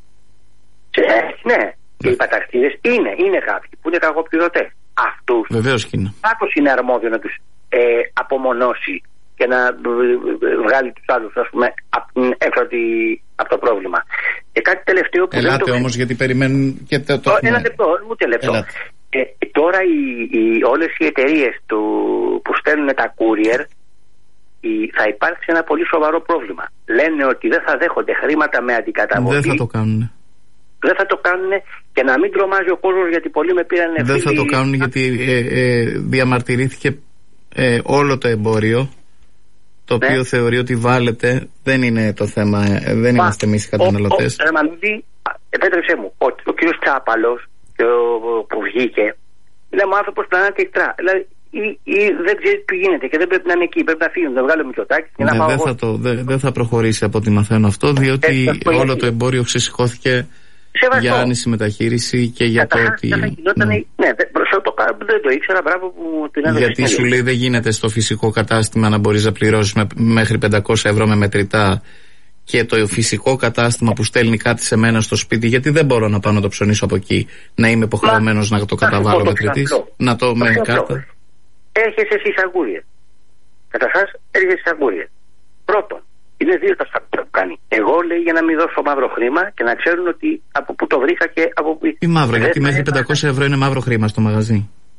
Ναι. Και οι πατακτήρες είναι, είναι κάποιοι που είναι κακοπληρωτές. Αυτούς βεβαίως και είναι. Κάπως είναι αρμόδιο να τους ε, απομονώσει και να βγάλει τους άλλους, ας πούμε, έξω από το πρόβλημα. Και κάτι τελευταίο που Ελάτε δεν το... όμως, γιατί περιμένουν και το... το... Ένα λεπτό, ούτε λεπτό. Ε, τώρα οι, οι, όλες οι εταιρείες του, που στέλνουν τα courier η, θα υπάρξει ένα πολύ σοβαρό πρόβλημα. Λένε ότι δεν θα δέχονται χρήματα με αντικαταβολή. Δεν θα το κάνουν. Δεν θα το κάνουν και να μην τρομάζει ο κόσμος γιατί πολλοί με πήραν ευθύνη. Δεν θα το κάνουν γιατί ε, ε, διαμαρτυρήθηκε ε, όλο το εμπόριο, το ναι. οποίο θεωρεί ότι βάλετε. Δεν είναι το θέμα, ε, δεν Μα, είμαστε εμείς οι καταναλωτές. Ο, ο, Ρεμανίδη, επέτρεψέ μου, ο, ο κύριος Τσάπαλος ο, που βγήκε είναι ο άνθρωπος πλανάτη εκτρά. Δηλαδή ή, ή δεν ξέρει τι γίνεται και δεν πρέπει να είναι εκεί. Πρέπει να φύγουν, να βγάλω Μητσοτάκη και ναι, να πάω. Δεν θα, δε, δε θα προχωρήσει από ό,τι μαθαίνω αυτό, διότι ε, όλο το εμπόριο ξεσηκώθηκε Σεβαστό. Για άνηση μεταχείριση και για το ότι. Ναι, ναι δεν, το, δεν το ήξερα, μπράβο που την έδωσε. Γιατί σου λέει δεν γίνεται στο φυσικό κατάστημα να μπορείς να πληρώσεις με, μέχρι πεντακόσια ευρώ με μετρητά και το φυσικό κατάστημα που στέλνει κάτι σε μένα στο σπίτι, γιατί δεν μπορώ να πάω να το ψωνίσω από εκεί, να είμαι υποχρεωμένος να το καταβάλω μετρητής, να το με κάρτα. Έρχεσαι στις αγκούριες. Καταρχάς, έρχεσαι στις αγκούριες. Πρώτον, είναι δύο τα στάδια που κάνει. Εγώ λέει για να μην δώσω μαύρο χρήμα και να ξέρουν ότι από πού το βρήκα και από πού. Τι μαύρο, γιατί μέχρι πεντακόσια ευρώ είναι μαύρο χρήμα στο μαγαζί.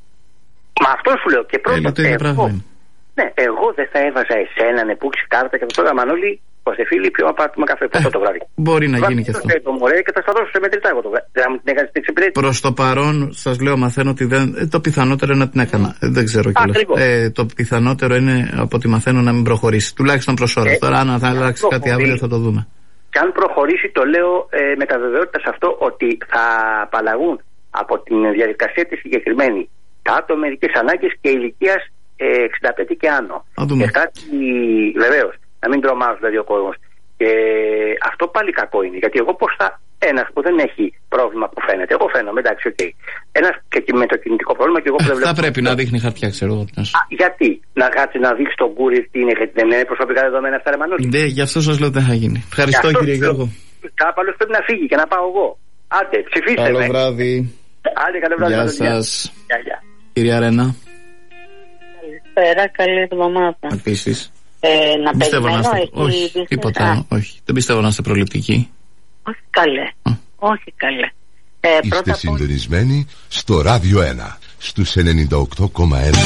Μα αυτό σου λέω και πρώτον. Ε, το εγώ, ναι, εγώ δεν θα έβαζα εσένα να πούξει κάρτα και θα τώρα Μανώλη, Κωστεφίλη, πιο απάτημα καφέ ε, το βράδυ. Μπορεί να γίνει και αυτό. Το μωρέ και θα στα δώσω σε μετρητά εγώ το βράδυ. Προς το παρόν, σας λέω, μαθαίνω ότι δεν, το πιθανότερο είναι να την έκανα. Ε, δεν ξέρω κιόλας. Ε, το πιθανότερο είναι από ό,τι μαθαίνω να μην προχωρήσει. Τουλάχιστον προς ώρα. Ε, Τώρα, αν θα αλλάξει κάτι αύριο, θα το δούμε. Και αν προχωρήσει, το λέω ε, με τα βεβαιότητα σε αυτό, ότι θα απαλλαγούν από την διαδικασία τη συγκεκριμένη τα άτομα με ειδικές ανάγκες και ηλικίας ε, εξήντα πέντε και άνω. Και κάτι βεβαίως, να μην τρομάζουν δηλαδή ο κόσμος. Και αυτό πάλι κακό είναι. Γιατί εγώ πώς θα Ένας που δεν έχει πρόβλημα που φαίνεται. Εγώ φαίνομαι, εντάξει, οκ. Okay. Ένας και με το κινητικό πρόβλημα και εγώ που δεν βλέπω. Θα πρέπει να δείχνει χαρτιά, ξέρω εγώ. Γιατί να κάτσει να δείξει τον Κούρι τι είναι, γιατί δεν είναι προσωπικά δεδομένα αυτά, Ρεμανούλη. Ναι, γι' αυτό σας λέω ότι δεν θα γίνει. Ευχαριστώ, κύριε Γιώργο. Κάπαλο πρέπει να φύγει και να πάω εγώ. Άντε, ψηφίστε. Καλό με. βράδυ. Άντε, καλό βράδυ. Γεια σας. Κυρία Ρένα. Καλησπέρα, καλή εβδομάδα. Επίσης. Ε, να περιμένω, είστε... έχει... Όχι, τίποτα, Α. όχι. Δεν πιστεύω να είστε προληπτικοί. Όχι καλέ, Α. όχι καλέ. Ε, είστε πρώτα συντονισμένοι πό... στο Ράδιο ένα, στους ενενήντα οκτώ κόμμα ένα.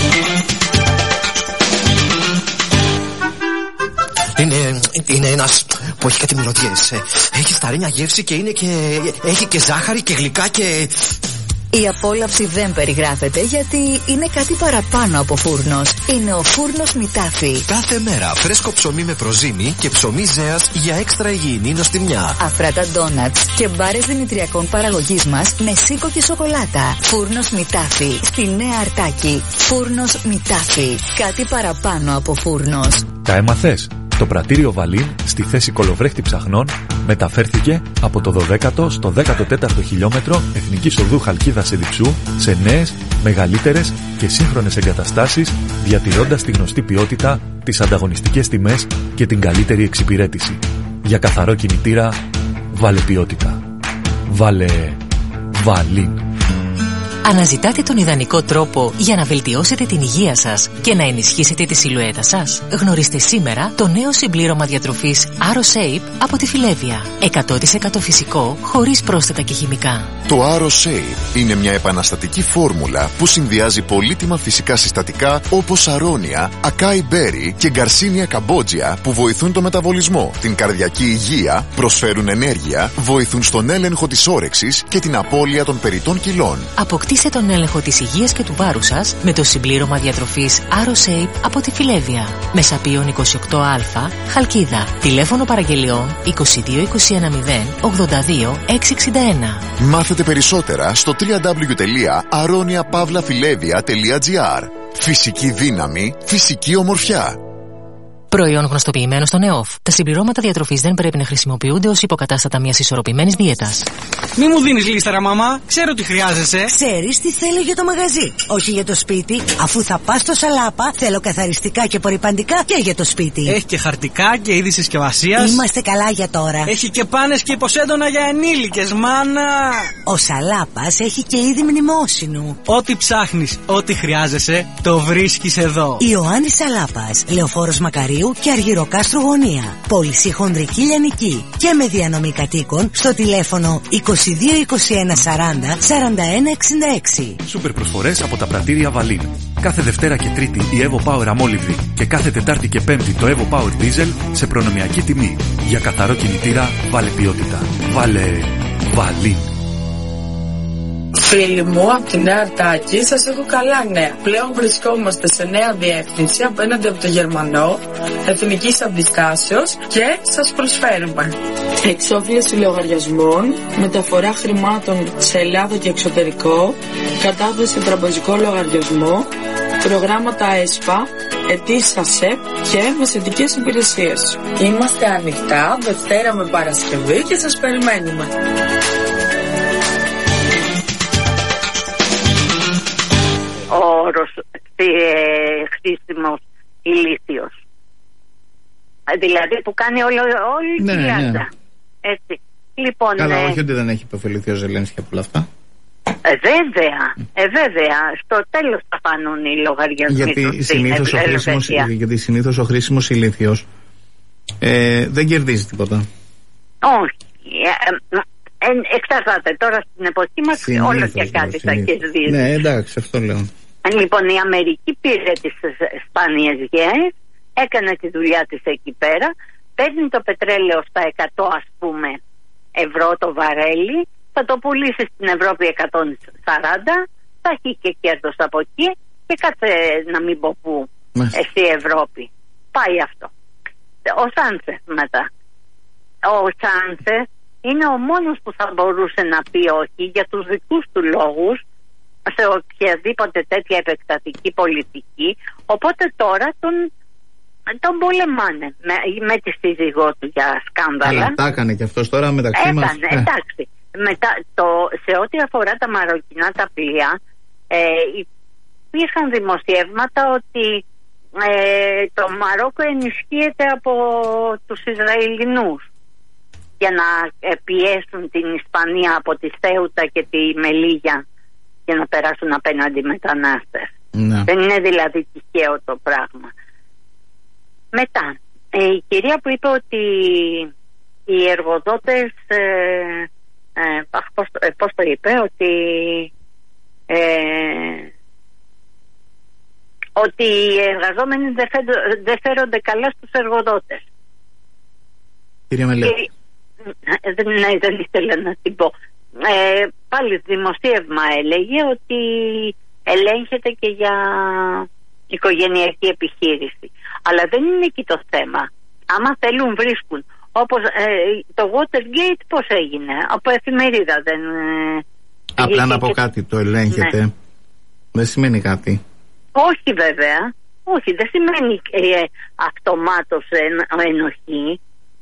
Είναι, είναι ένας που έχει κάτι μυρωδιές. Έχει σταρίνια γεύση και είναι και... έχει και ζάχαρη και γλυκά και... Η απόλαυση δεν περιγράφεται γιατί είναι κάτι παραπάνω από φούρνος. Είναι ο φούρνος Μητάφι. Κάθε μέρα φρέσκο ψωμί με προζύμι και ψωμί ζέας για έξτρα υγιεινή νοστιμιά. Αφράτα ντόνατς και μπάρες δημητριακών παραγωγής μας με σίκο και σοκολάτα. Φούρνος Μητάφι στη Νέα Αρτάκη. Φούρνος Μητάφι. Κάτι παραπάνω από φούρνος. Τα έμαθες? Το πρατήριο Βαλίν στη θέση κολοβρέχτη ψαχνών μεταφέρθηκε από το δωδέκατο στο δέκατο τέταρτο χιλιόμετρο Εθνικής Οδού Χαλκίδας Εδιψού σε νέες, μεγαλύτερες και σύγχρονες εγκαταστάσεις, διατηρώντας τη γνωστή ποιότητα, τις ανταγωνιστικές τιμές και την καλύτερη εξυπηρέτηση. Για καθαρό κινητήρα, βάλε ποιότητα. Βάλε Βαλίν. Αναζητάτε τον ιδανικό τρόπο για να βελτιώσετε την υγεία σας και να ενισχύσετε τη σιλουέτα σας? Γνωρίστε σήμερα το νέο συμπλήρωμα διατροφής AroShape από τη Φιλέβια. εκατό τοις εκατό φυσικό, χωρίς πρόσθετα και χημικά. Το AroShape είναι μια επαναστατική φόρμουλα που συνδυάζει πολύτιμα φυσικά συστατικά όπως αρώνια, ακάι μπέρι και γκαρσίνια καμπότζια που βοηθούν το μεταβολισμό, την καρδιακή υγεία, προσφέρουν ενέργεια, βοηθούν στον έλεγχο της όρεξης και την απώλεια των περιττών κιλών. Αποκτήστε τον έλεγχο της υγείας και του βάρους σας με το συμπλήρωμα διατροφής AroShape από τη Φιλέβια. Μεσαπίων είκοσι οκτώ α, Χαλκίδα. Τηλέφωνο παραγγελιών είκοσι δύο είκοσι ένα μηδέν ογδόντα δύο εξακόσια εξήντα ένα. Μάθετε περισσότερα στο double-u double-u double-u τελεία aronia pavla filevia τελεία gr. Φυσική δύναμη, φυσική ομορφιά. Προϊόν γνωστοποιημένο στον ΕΟΦ. Τα συμπληρώματα διατροφής δεν πρέπει να χρησιμοποιούνται ως υποκατάστατα μιας ισορροπημένης δίαιτας. Μη μου δίνεις λίστερα, μαμά. Ξέρω τι χρειάζεσαι. Ξέρεις τι θέλω για το μαγαζί. Όχι για το σπίτι. Αφού θα πας στο Σαλάπα, θέλω καθαριστικά και απορρυπαντικά και για το σπίτι. Έχει και χαρτικά και είδη συσκευασίας. Είμαστε καλά για τώρα. Έχει και πάνες και υποσέντονα για ενήλικες, μάνα. Ο Σαλάπας έχει και είδη μνημόσυνου. Ό,τι ψάχνεις, ό,τι χρειάζεσαι, το βρίσκεις εδώ. Ιωάννης Σαλάπας, Λεωφόρος Μακαρίου και Αργυροκάστρου Γωνία. Πώληση χονδρική λιανική και με διανομή κατοίκων στο τηλέφωνο είκοσι δύο είκοσι ένα σαράντα σαράντα ένα εξήντα έξι. Σούπερ προσφορές από τα πρατήρια Βαλίν. Κάθε Δευτέρα και Τρίτη η Evo Power αμόλυβδη και κάθε Τετάρτη και Πέμπτη το Evo Power Diesel σε προνομιακή τιμή. Για καθαρό κινητήρα βάλε ποιότητα. Βάλε Βαλίν. Φίλοι μου, από τη Νέα Αρτάκη σας έχω καλά νέα. Πλέον βρισκόμαστε σε νέα διεύθυνση απέναντι από το Γερμανό, εθνικής αντιστάσεως και σας προσφέρουμε εξόφληση λογαριασμών, μεταφορά χρημάτων σε Ελλάδα και εξωτερικό, κατάθεση τραπεζικό λογαριασμό, προγράμματα ΕΣΠΑ, αιτήσεις ΑΣΕΠ και μεσαιτικές υπηρεσίες. Είμαστε ανοιχτά Δευτέρα με Παρασκευή και σας περιμένουμε. Ο όρος ε, χρήσιμος ηλίθιος. Δηλαδή που κάνει όλο, όλη ναι, τη λιάζα. Ναι. Έτσι. Λοιπόν, καλά, ε, όχι ότι δεν έχει υποφεληθεί ο Ζελένσκι από όλα αυτά. Ε, βέβαια, ε, βέβαια. Στο τέλος θα φανούν οι λογαριασμοί γιατί του συνήθως ο χρήσιμος, γιατί συνήθως ο χρήσιμος ηλίθιος ε, δεν κερδίζει τίποτα. Όχι. Ε, ε, εξαρτάται τώρα στην εποχή μας όλο και κάτι θα κερδίζει. Ναι, εντάξει, αυτό λέω. Λοιπόν, η Αμερική πήρε τις σπάνιες γέες, έκανε τη δουλειά της εκεί πέρα, παίρνει το πετρέλαιο στα εκατό ας πούμε ευρώ το βαρέλι, θα το πουλήσει στην Ευρώπη εκατόν σαράντα, θα έχει και κέρδος από εκεί και κάτσε να μην πω πού, εσύ Ευρώπη. Πάει αυτό. Ο Σάντσεφ μετά. Ο Σάντσεφ είναι ο μόνος που θα μπορούσε να πει όχι για τους δικούς του λόγους σε οποιαδήποτε τέτοια επεκτατική πολιτική, οπότε τώρα τον τον πολεμάνε με, με τη σύζυγό του για σκάνδαλα. Αλλά τα έκανε και αυτός τώρα μεταξύ μας. Έκανε, ε. εντάξει. Μετά, το, σε ό,τι αφορά τα μαροκινά τα πλοία, ε, υπήρχαν δημοσιεύματα ότι ε, το Μαρόκο ενισχύεται από τους Ισραηλινούς για να ε, πιέσουν την Ισπανία από τη Σέουτα και τη Μελίγια για να περάσουν απέναντι μετανάστες. Ναι. Δεν είναι δηλαδή τυχαίο το πράγμα. Μετά, ε, η κυρία που είπε ότι οι εργοδότες ε, ε, πώς, ε, πώς το είπε, ότι ε, ότι οι εργαζόμενοι δεν, φέντο, δεν φέρονται καλά στους εργοδότες. Κυρία Μελέτη. Ε, ναι, δεν ήθελα να την πω. Ε, πάλι δημοσίευμα έλεγε ότι ελέγχεται και για οικογενειακή επιχείρηση. Αλλά δεν είναι εκεί το θέμα. Άμα θέλουν βρίσκουν. Όπως ε, το Watergate πώς έγινε, από εφημερίδα δεν... Ε, Απλά να πω και... κάτι, το ελέγχεται. Ναι. Δεν σημαίνει κάτι. Όχι βέβαια. Όχι, δεν σημαίνει ε, αυτομάτως εν, ενοχή.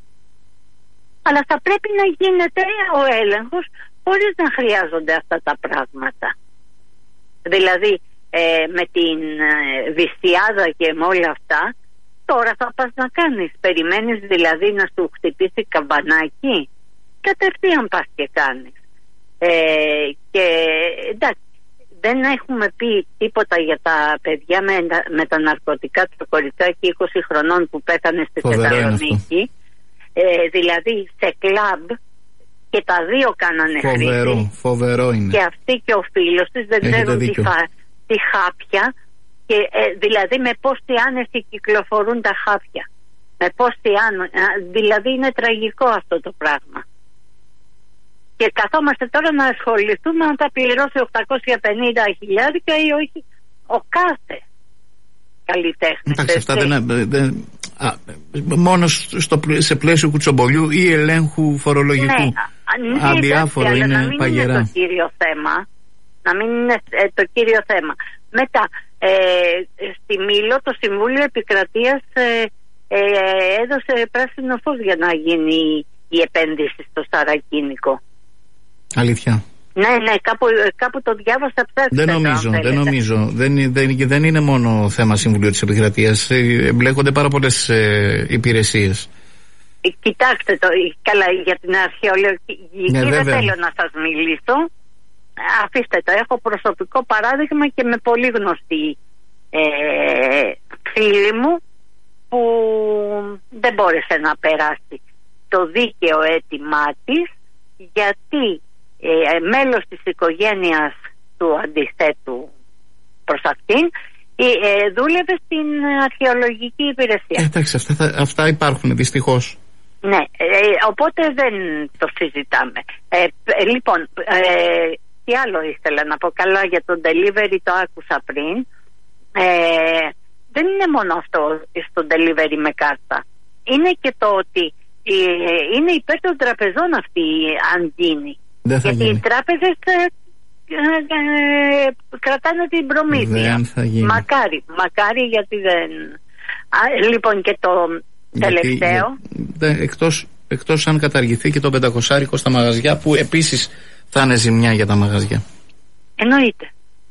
Αλλά θα πρέπει να γίνεται ο έλεγχος χωρίς να χρειάζονται αυτά τα πράγματα. Δηλαδή ε, με την ε, βυστιάδα και με όλα αυτά, τώρα θα πας να κάνεις. Περιμένεις δηλαδή να σου χτυπήσει καμπανάκι, κατευθείαν πας και κάνεις. Ε, και εντάξει, δεν έχουμε πει τίποτα για τα παιδιά με, με τα ναρκωτικά, το κοριτσάκι είκοσι χρονών που πέθανε στη Θεσσαλονίκη. Ε, δηλαδή σε κλαμπ και τα δύο κάνανε φοβερό, χρήση. Φοβερό είναι. Και αυτή και ο φίλος της δεν ξέρουν τι, φα, τι χάπια και ε, δηλαδή με πόση άνεση κυκλοφορούν τα χάπια. Με πόση άνεση, δηλαδή είναι τραγικό αυτό το πράγμα. Και καθόμαστε τώρα να ασχοληθούμε αν θα πληρώσει οκτακόσια πενήντα χιλιάρικα ή όχι ο κάθε καλλιτέχνης. Εντάξει, αυτά δεν, δεν, α, μόνο στο, σε πλαίσιο κουτσομπολιού ή ελέγχου φορολογικού. Ναι, αδιάφορο είναι, είναι να μην παγερά. είναι το κύριο θέμα. Να μην είναι ε, το κύριο θέμα. Μετά, ε, στη Μήλο το Συμβούλιο Επικρατείας ε, ε, έδωσε πράσινο φως για να γίνει η επένδυση στο Σαρακίνικο. Αλήθεια. Ναι, ναι, κάπου, κάπου το διάβασα, ψάξτε. Δεν νομίζω, δεν νομίζω. Δεν, δεν, δεν είναι μόνο θέμα Συμβουλίου της Επικρατείας. Εμπλέκονται πάρα πολλές ε, υπηρεσίες. Ε, κοιτάξτε το, καλά, για την αρχαιολογική ναι, δεν θέλω να σας μιλήσω. Αφήστε το, έχω προσωπικό παράδειγμα και με πολύ γνωστή ε, φίλη μου που δεν μπόρεσε να περάσει το δίκαιο αίτημά της γιατί ε, μέλος της οικογένειας του αντιθέτου προς αυτήν ε, ε, δούλευε στην αρχαιολογική υπηρεσία. Εντάξει, αυτά, αυτά υπάρχουν δυστυχώς. Ναι, ε, οπότε δεν το συζητάμε. Ε, ε, λοιπόν, ε, τι άλλο ήθελα να πω, καλά για το delivery το άκουσα πριν. Ε, δεν είναι μόνο αυτό στο delivery με κάρτα. Είναι και το ότι ε, είναι υπέρ των τραπεζών αυτή αν γίνει. Γιατί γίνει. Οι τράπεζες ε, ε, ε, κρατάνε την προμήθεια. Μακάρι, μακάρι γιατί δεν... Α, λοιπόν και το γιατί, τελευταίο... Για, εκτός, εκτός αν καταργηθεί και το πεντακοσάρικο στα μαγαζιά που επίσης θα είναι ζημιά για τα μαγαζιά. Εννοείται.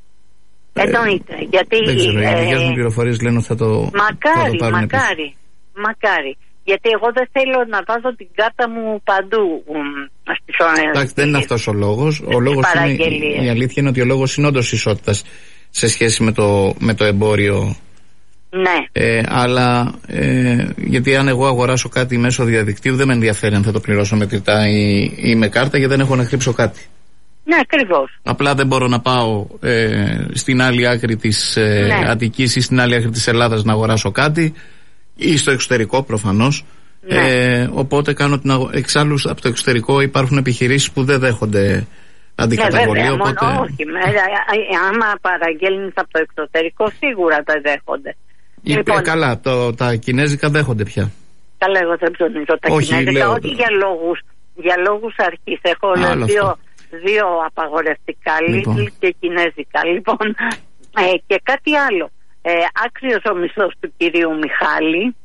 Ε, Εννοείται. Γιατί... Δεν ξέρω, οι ε, δικές μου πληροφορίες λένε ότι θα το Μακάρι, θα το μακάρι, μακάρι. Γιατί εγώ δεν θέλω να βάζω την κάρτα μου παντού. Εντάξει, δεν είναι αυτός ο λόγος. Ο λόγος είναι, η αλήθεια είναι ότι ο λόγος είναι όντως ισότητας σε σχέση με το, με το εμπόριο. Ναι. Ε, αλλά ε, γιατί αν εγώ αγοράσω κάτι μέσω διαδικτύου δεν με ενδιαφέρει αν θα το πληρώσω μετρητά ή, ή με κάρτα γιατί δεν έχω να κρύψω κάτι. Ναι, ακριβώς. Απλά δεν μπορώ να πάω ε, στην άλλη άκρη της ε, ναι. Αττικής ή στην άλλη άκρη της Ελλάδας να αγοράσω κάτι ή στο εξωτερικό προφανώς. Ναι. Ε, οπότε κάνω την αγο... εξάλλου από το εξωτερικό υπάρχουν επιχειρήσεις που δεν δέχονται αντικαταβολή. Ναι, βέβαια, οπότε... μόνο, όχι. Με, άμα παραγγέλνεις από το εξωτερικό σίγουρα τα δέχονται. Η, λοιπόν, καλά, το, τα κινέζικα δέχονται πια. Καλά, εγώ δεν ψωνίζω τα όχι, κινέζικα, λέω... όχι για λόγους, για λόγους αρχής. Έχω δύο, δύο απαγορευτικά, λοιπόν. Lidl και κινέζικα. Λοιπόν, ε, και κάτι άλλο. Ε, άξιος ο μισθός του κυρίου Μιχάλη,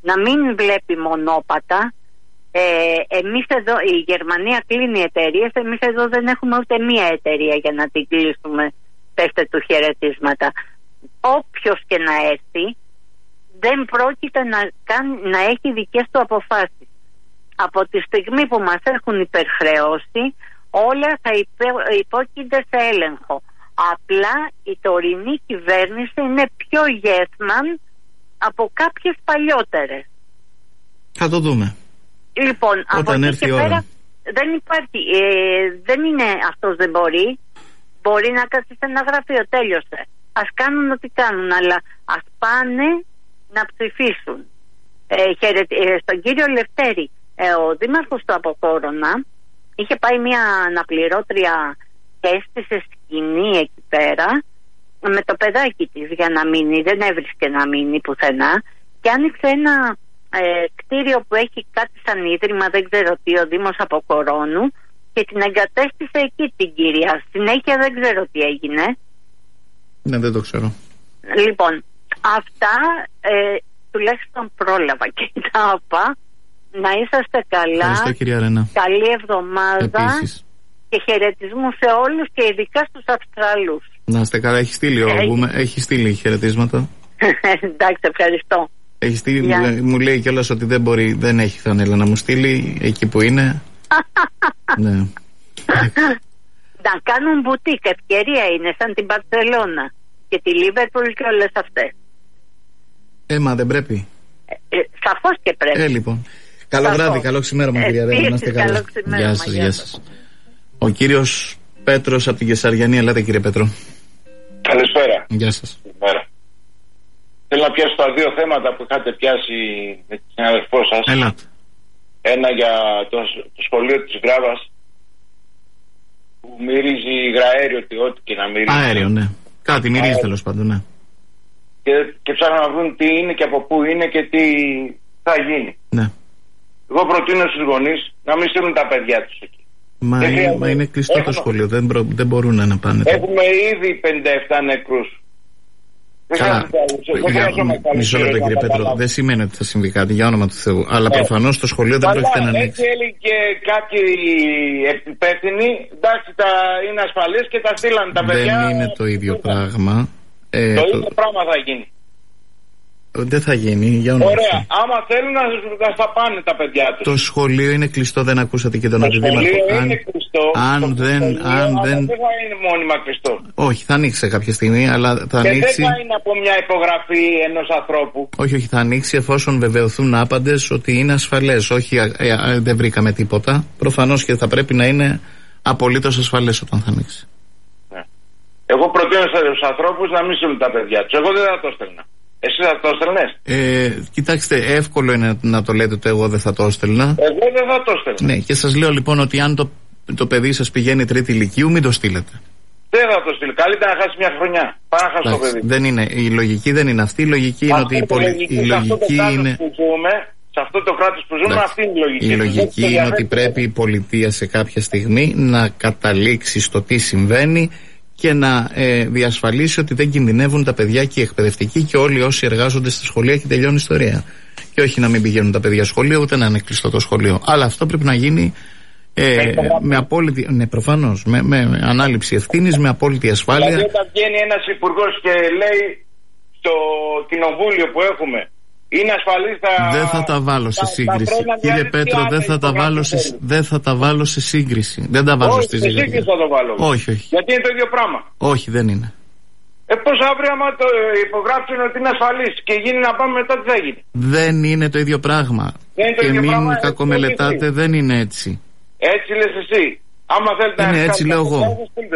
να μην βλέπει μονόπατα. Ε, εμείς εδώ, η Γερμανία κλείνει εταιρείες, εμείς εδώ δεν έχουμε ούτε μία εταιρεία για να την κλείσουμε. Πέστε του χαιρετίσματα. Όποιος και να έρθει δεν πρόκειται να, κάνει, να έχει δικές του αποφάσεις. Από τη στιγμή που μας έχουν υπερχρεώσει, όλα θα υπέ, υπόκεινται σε έλεγχο. Απλά η τωρινή κυβέρνηση είναι πιο yes man από κάποιες παλιότερες. Θα το δούμε. Λοιπόν, όταν από έρθει εκεί και η ώρα. πέρα δεν υπάρχει, ε, δεν είναι αυτός δεν μπορεί, μπορεί να κάτσει σε ένα γραφείο, τέλειωσε. Ας κάνουν ό,τι κάνουν, αλλά ας πάνε να ψηφίσουν. Ε, χαιρε, ε, στον κύριο Λευτέρη, ε, ο δήμαρχος του Αποκόρονα είχε πάει μια αναπληρώτρια και έστησε σκηνή εκεί πέρα με το παιδάκι της για να μείνει, δεν έβρισκε να μείνει πουθενά και άνοιξε ένα ε, κτίριο που έχει κάτι σαν ίδρυμα, δεν ξέρω τι, ο Δήμος Αποκορώνου, και την εγκατέστησε εκεί την κυρία. Συνέχεια δεν ξέρω τι έγινε. Ναι, δεν το ξέρω. Λοιπόν, αυτά ε, τουλάχιστον πρόλαβα και τα άπα. Να είσαστε καλά. Ευχαριστώ, κυρία Ρένα. Καλή εβδομάδα. Επίσης. Και χαιρετισμού σε όλους και ειδικά στους Αυστραλούς. Να είστε καλά, έχει στείλει ο Γκούμε, έχει στείλει χαιρετίσματα. Εντάξει, ευχαριστώ. Έχει στείλει, yeah. μου λέει κιόλας ότι δεν μπορεί, δεν έχει φανέλα να μου στείλει εκεί που είναι. Ναι. Να κάνουν μπουτίκ, ευκαιρία είναι, σαν την Μπαρσελόνα και τη Λίβερπουλ και όλες αυτές. Ε, μα δεν πρέπει. Ε, ε, σαφώς και πρέπει. Ε, λοιπόν. Καλό Σαφώς. βράδυ, καλό ξημέρωμα, ε, κυρία Ρένα, να είστε καλά. Γεια σας, γεια σας. Ο κύριος Πέτρος από την Κεσαριανή. Ελάτε, κύριε Πέτρο. Καλησπέρα. Γεια σας. Καλησπέρα. Θέλω να πιάσω τα δύο θέματα που είχατε πιάσει με την συναδελφό σας. Ελάτε. Ένα για το, το σχολείο της Γράβας που μυρίζει γραέριο, ότι ό,τι και να μυρίζει. Αέριο, ναι. Κάτι μυρίζει τέλος πάντων, ναι. Και, και ψάχνουν να βρουν τι είναι και από πού είναι και τι θα γίνει. Ναι. Εγώ προτείνω στους γονείς να μην στείλουν τα παιδιά τους εκεί. Μα, είναι, μα είναι κλειστό έχουμε, το σχολείο, δεν, προ, δεν μπορούν να πάνε. Έχουμε ήδη πενήντα επτά νεκρούς. Καλά, μισό λεπτό, κύριε Πέτρο, δεν σημαίνει ότι θα συμβεί κάτι, για όνομα του Θεού. Αλλά ναι. προφανώς το σχολείο δεν πρόκειται να ανοίξει. Έτσι έλεγε και κάποιοι υπεύθυνοι, εντάξει, τα είναι ασφαλής και τα στείλαν τα παιδιά. Δεν είναι το ίδιο πράγμα. Ε, το, το ίδιο πράγμα θα γίνει. Δεν θα γίνει, για όνομα. Ωραία, άμα θέλουν να, να στα πάνε τα παιδιά τους. Το σχολείο είναι κλειστό, δεν ακούσατε και τον αντιδήμαρχο. Το σχολείο αν, είναι κλειστό. Αν το δεν, σχολείο, αν δεν... δεν θα είναι μόνιμα κλειστό. Όχι, θα ανοίξει κάποια στιγμή, αλλά θα και ανοίξει. Δεν θα είναι από μια υπογραφή ενός ανθρώπου. Όχι, όχι, θα ανοίξει εφόσον βεβαιωθούν άπαντες ότι είναι ασφαλές. Όχι, ε, ε, δεν βρήκαμε τίποτα. Προφανώς και θα πρέπει να είναι απολύτως ασφαλές όταν θα ανοίξει. Ναι. Εγώ προτείνω στους ανθρώπους να μην στείλουν τα παιδιά τους. Εγώ δεν θα το στέλνα. Εσύ θα το έστελνες? Ε, κοιτάξτε, εύκολο είναι να το λέτε ότι εγώ δεν θα το έστελνα. Εγώ δεν θα το έστελνα. Ναι, και σας λέω λοιπόν ότι αν το, το παιδί σας πηγαίνει τρίτη ηλικίου, μην το στείλετε. Δεν θα το στείλω. Καλύτερα να χάσει μια χρονιά. Πάρα να χάσει το παιδί. Δεν είναι, η λογική δεν είναι αυτή. Η λογική είναι ότι η, πολι... λογική, η λογική είναι. Που ζούμε, σε αυτό το κράτος που ζούμε, αυτή είναι η λογική. Η λογική είναι ότι πρέπει η πολιτεία σε κάποια στιγμή να καταλήξει στο τι συμβαίνει και να ε, διασφαλίσει ότι δεν κινδυνεύουν τα παιδιά και οι εκπαιδευτικοί και όλοι όσοι εργάζονται στα σχολεία και τελειώνει η ιστορία. Και όχι να μην πηγαίνουν τα παιδιά σχολείο, ούτε να είναι κλειστό το σχολείο. Αλλά αυτό πρέπει να γίνει ε, με απόλυτη. Ναι, προφανώς. Με, με, με ανάληψη ευθύνης, με απόλυτη ασφάλεια. Δηλαδή, όταν βγαίνει ένας υπουργός και λέει στο κοινοβούλιο που έχουμε, είναι ασφαλής τα... Δεν θα τα βάλω σε σύγκριση. Κύριε Πέτρο, δεν θα τα βάλω σε, δεν θα τα βάλω σε σύγκριση. Δεν τα βάζω στη σύγκριση. Όχι, θα το βάλω. Όχι, όχι. Γιατί είναι το ίδιο πράγμα. Όχι, δεν είναι. Ε, πώς αύριο άμα το υπογράψουν ότι είναι ασφαλής και γίνει να πάμε μετά τι θα γίνει? Δεν είναι το ίδιο πράγμα. Δεν είναι το και ίδιο μην πράγμα, κακομελετάτε, δεν είναι έτσι. Έτσι λες εσύ. Άμα θέλετε είναι να έτσι λέω εγώ.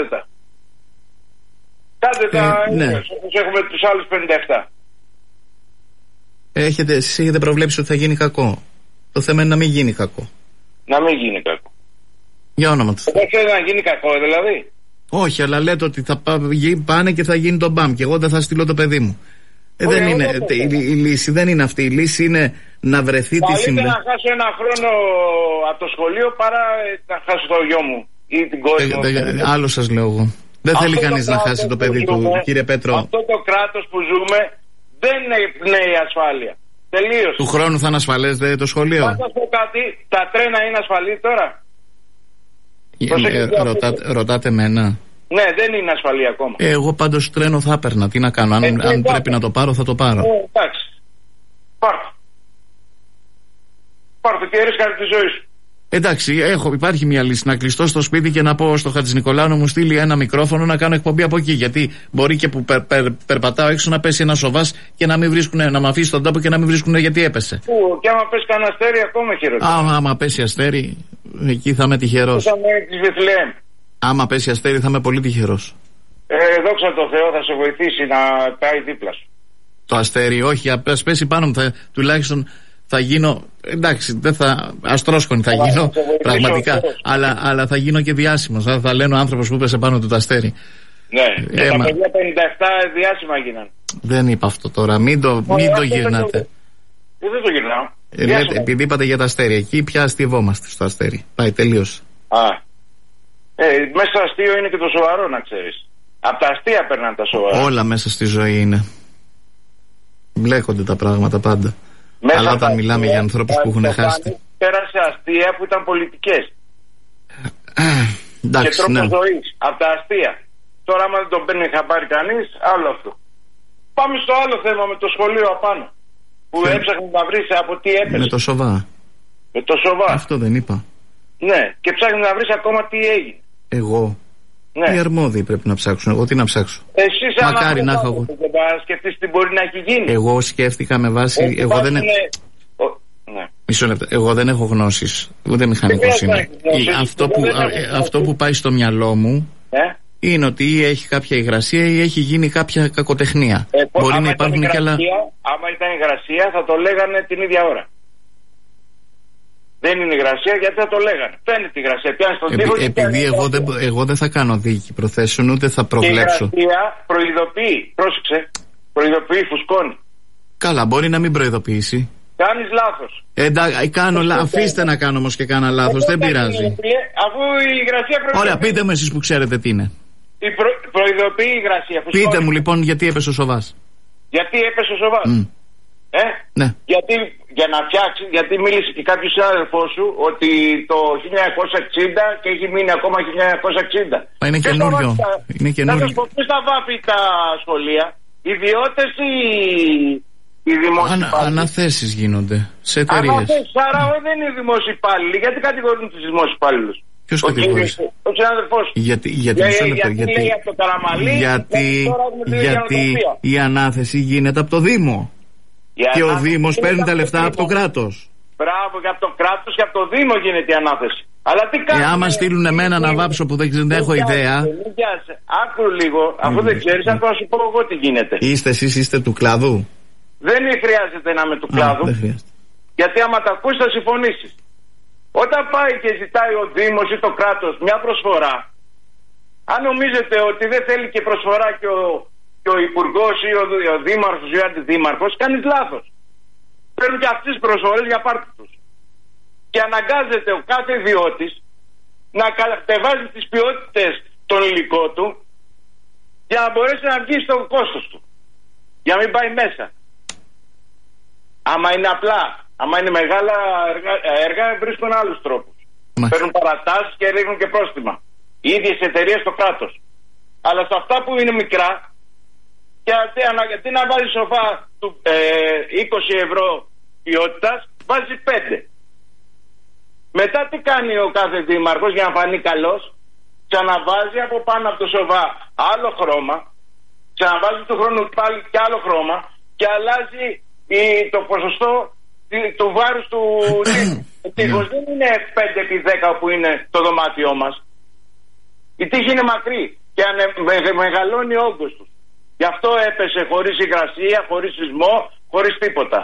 Κάντε τα ε, ναι. έχουμε τους άλλους πενήντα επτά. Έχετε, εσείς έχετε προβλέψει ότι θα γίνει κακό. Το θέμα είναι να μην γίνει κακό. Να μην γίνει κακό. Για όνομα του. Δεν θέλει να γίνει κακό, δηλαδή. Όχι, αλλά λέτε ότι θα πάνε και θα γίνει το μπαμ και εγώ δεν θα στείλω το παιδί μου. Ε, Ωραία, δεν είναι, η, η, η λύση δεν είναι αυτή. Η λύση είναι να βρεθεί τη συμβαίνει. Καλύτερα να χάσω ένα χρόνο από το σχολείο παρά να χάσω το γιο μου ή την κόρη μου. Ε, ε, άλλο σας λέω εγώ. Δεν αυτό θέλει κανείς να χάσει το παιδί ζούμε, του, κύριε Πέτρο. Αυτό το κράτος που ζούμε δεν εμπνέει ασφάλεια. Τελείωσε. Του χρόνου θα είναι ασφαλές δε, το σχολείο. Θα σας πω κάτι, τα τρένα είναι ασφαλή τώρα. Ε, ε, ρωτά, ρωτάτε εμένα. Ναι, δεν είναι ασφαλή ακόμα. Ε, εγώ πάντως τρένο θα έπαιρνα. Τι να κάνω, αν, ε, αν πρέπει να το πάρω, θα το πάρω. Ε, εντάξει. Πάρτο. Πάρτο και ρίσκαρε τη ζωή σου. Εντάξει, έχω, υπάρχει μια λύση. Να κλειστώ στο σπίτι και να πω στο Χατζηνικολάου να μου στείλει ένα μικρόφωνο να κάνω εκπομπή από εκεί. Γιατί μπορεί και που περ, περ, περπατάω έξω να πέσει ένα σοβάς και να μην βρίσκουν, να με αφήσει στον τόπο και να μην βρίσκουν γιατί έπεσε. Πού, και άμα πέσει κανένα αστέρι, ακόμα χειρότερα. Άμα, άμα πέσει αστέρι, εκεί θα είμαι τυχερός. Άμα πέσει αστέρι, θα είμαι πολύ τυχερός. Ε, δόξα τω Θεώ, θα σε βοηθήσει να πάει δίπλα σου. Το αστέρι, όχι, ας πέσει πάνω μου, θα, τουλάχιστον. Θα γίνω, εντάξει, δεν θα, αστρόσκονη θα γίνω, πραγματικά, αλλά, αλλά θα γίνω και διάσημος, θα, θα λένε ο άνθρωπος που πέσε πάνω του το αστέρι. Ναι, και ε, τα μα... παιδιά πενήντα επτά διάσημα γίνανε. Δεν είπα αυτό τώρα, μην το, μην το γυρνάτε. Ε, δεν το γυρνάω. Ε, λέτε, επειδή είπατε για τα αστέρι, εκεί πια αστειευόμαστε στο αστέρι. Πάει, τελείωσε. Α, ε, μέσα στο αστείο είναι και το σοβαρό, να ξέρεις. Από τα αστεία περνάνε τα σοβαρά. Όλα μέσα στη ζωή είναι. Μπλέκονται τα πράγματα πάντα. Μέσα αλλά όταν μιλάμε αστεία, για ανθρώπους που έχουν χάσει. Πέρασε αστεία που ήταν πολιτικές. Εντάξει, και τρόπο ναι. ζωής. Από τα αστεία. Τώρα, άμα δεν τον παίρνει χαμπάρι κανείς, άλλο αυτό. Πάμε στο άλλο θέμα με το σχολείο απάνω. Που και... έψαχνε να βρει από τι έπεσε. Με το σοβά. Με το σοβά. Αυτό δεν είπα. Ναι, και ψάχνει να βρει ακόμα τι έγινε. Εγώ. Ναι. Οι αρμόδιοι πρέπει να ψάξουν. Εγώ τι να ψάξω. Εσύ σαν μακάρι να έχω. Δεν θα σκεφτείς τι μπορεί να έχει γίνει. Εγώ σκέφτηκα με βάση. Έχει εγώ δεν... είναι... Ο... Ναι. Μισό λεπτό. Εγώ δεν έχω γνώσεις. Ούτε μηχανικός είμαι. Αυτό που, α, αυτό που πάει στο μυαλό μου ε? είναι ότι ή έχει κάποια υγρασία ή έχει γίνει κάποια κακοτεχνία. Ε, μπορεί άμα να υπάρχουν υγρασία, και άλλα. Άμα ήταν υγρασία θα το λέγανε την ίδια ώρα. Δεν είναι υγρασία γιατί θα το λέγανε. Φαίνεται η υγρασία. Πιάνει στον τοίχο. Επει, επειδή εγώ δεν, εγώ δεν θα κάνω δίκη προθέσεων ούτε θα προβλέψω. Η υγρασία προειδοποιεί. Πρόσεξε. Προειδοποιεί, φουσκώνει. Καλά, μπορεί να μην προειδοποιήσει. Κάνεις λάθος. Εντάξει, κάνω λάθος. Αφήστε να κάνω όμως και κάνα λάθος. Δεν πειράζει. Αφού η υγρασία προειδοποιεί. Ωραία, πείτε μου εσείς που ξέρετε τι είναι. Η προ... Προειδοποιεί η υγρασία. Φουσκώνει. Πείτε μου λοιπόν γιατί έπεσε ο σοβάς. Γιατί έπεσε ο σοβάς. Mm. Ε? Ναι. Γιατί για να φτιάξει, γιατί μίλησε και κάποιος συνάδελφός σου ότι το χίλια εννιακόσια εξήντα και έχει μείνει ακόμα χίλια εννιακόσια εξήντα. Μα είναι καινούριο. Είναι καινούριο. Θα σας πω ποιος θα βάφει τα σχολεία, οι ιδιώτες ή οι δημόσιοι Ανα, υπάλληλοι. Αναθέσεις γίνονται σε εταιρείες. Αναθέσεις, άρα δεν είναι οι δημόσιοι υπάλληλοι. Γιατί κατηγορούν τους δημόσιους υπάλληλους. Ποιος κατηγορείς? Ο συνάδελφός. Γιατί, γιατί, για, για, γιατί, γιατί λέει από το Καραμαλή, γιατί, γιατί η ανάθεση γίνεται από το Δήμο. Και ο Δήμος παίρνει τα λεφτά από το κράτος. Μπράβο, και από το κράτος και από το Δήμο γίνεται η ανάθεση. Αλλά τι κάνουν. Ε, άμα στείλουν εμένα να βάψω που δεν, δεν έχω ιδέα. Άκου λίγο, αφού δεν ξέρεις, θα σου πω εγώ τι γίνεται. Είστε εσείς, είστε του κλάδου. Δεν χρειάζεται να είμαι του κλάδου. Α, δεν χρειάζεται. Γιατί άμα τα ακούσεις θα συμφωνήσεις. Όταν πάει και ζητάει ο Δήμος ή το κράτος μια προσφορά, αν νομίζετε ότι δεν θέλει και προσφορά και ο, και ο Υπουργός ή ο, ο Δήμαρχος ή ο Αντιδήμαρχος, κάνεις λάθος. Παίρνουν και αυτές τις προσφορές για πάρτι τους. Και αναγκάζεται ο κάθε ιδιώτης να κατεβάζει τις ποιότητες των υλικών του για να μπορέσει να βγει στο κόστος του. Για να μην πάει μέσα. Άμα είναι απλά, άμα είναι μεγάλα έργα, έργα βρίσκουν άλλους τρόπους. Μα. Παίρνουν παρατάσεις και ρίχνουν και πρόστιμα. Οι ίδιες εταιρείες στο κράτος. Αλλά σε αυτά που είναι μικρά, γιατί, γιατί να βάζει σοφά του ε, είκοσι ευρώ ποιότητας, βάζει πέντε. Μετά τι κάνει ο κάθε δήμαρχος για να φανεί καλός? Ξαναβάζει από πάνω από το σοφά άλλο χρώμα, ξαναβάζει του χρόνου πάλι και άλλο χρώμα και αλλάζει η, το ποσοστό του βάρους του τείχους. Δεν είναι πέντε επί δέκα που είναι το δωμάτιό μας. Η τύχη είναι μακρύ και ανε, με, μεγαλώνει ο όγκος του. Γι' αυτό έπεσε χωρίς υγρασία, χωρίς σεισμό, χωρίς τίποτα.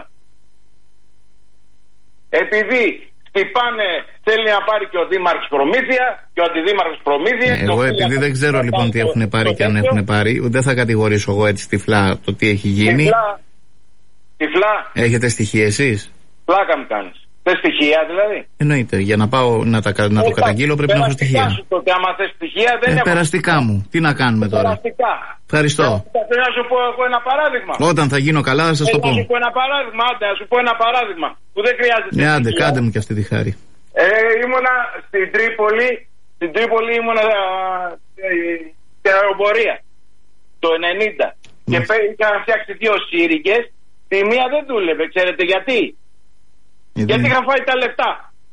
Επειδή χτυπάνε, θέλει να πάρει και ο Δήμαρχος προμήθεια και ο Αντιδήμαρχος προμήθεια. Ε, εγώ επειδή δεν ξέρω λοιπόν τι έχουν πάρει και αν έχουν πάρει, δεν θα κατηγορήσω εγώ έτσι τυφλά το τι έχει γίνει. Τυφλά. Τυφλά. Έχετε στοιχεία εσείς? Πλάκα μου κάνεις. Θες στοιχεία δηλαδή? Εννοείται. Για να πάω να, τα, να το καταγγείλω πρέπει να έχω στοιχεία. Σου τότε, άμα θες στοιχεία, δεν ε, έχω. Περαστικά μου. Τι να κάνουμε τώρα. Περαστικά. Ευχαριστώ. Θέλω να σου πω εγώ ένα παράδειγμα. Όταν θα γίνω καλά θα σας το πω. Να σου πω ένα παράδειγμα. Άντε, να σου πω ένα παράδειγμα. Που δεν χρειάζεται. Ναι, άντε, κάντε μου και αυτή τη χάρη. Ε, ήμουνα στην Τρίπολη. Στην Τρίπολη ήμουνα στην αεροπορία το ενενήντα. Και είχαν φτιάξει δύο σύριγγες. Τη μία δεν δούλευε, ξέρετε γιατί? Γιατί, γιατί είχαν φάει τα λεφτά.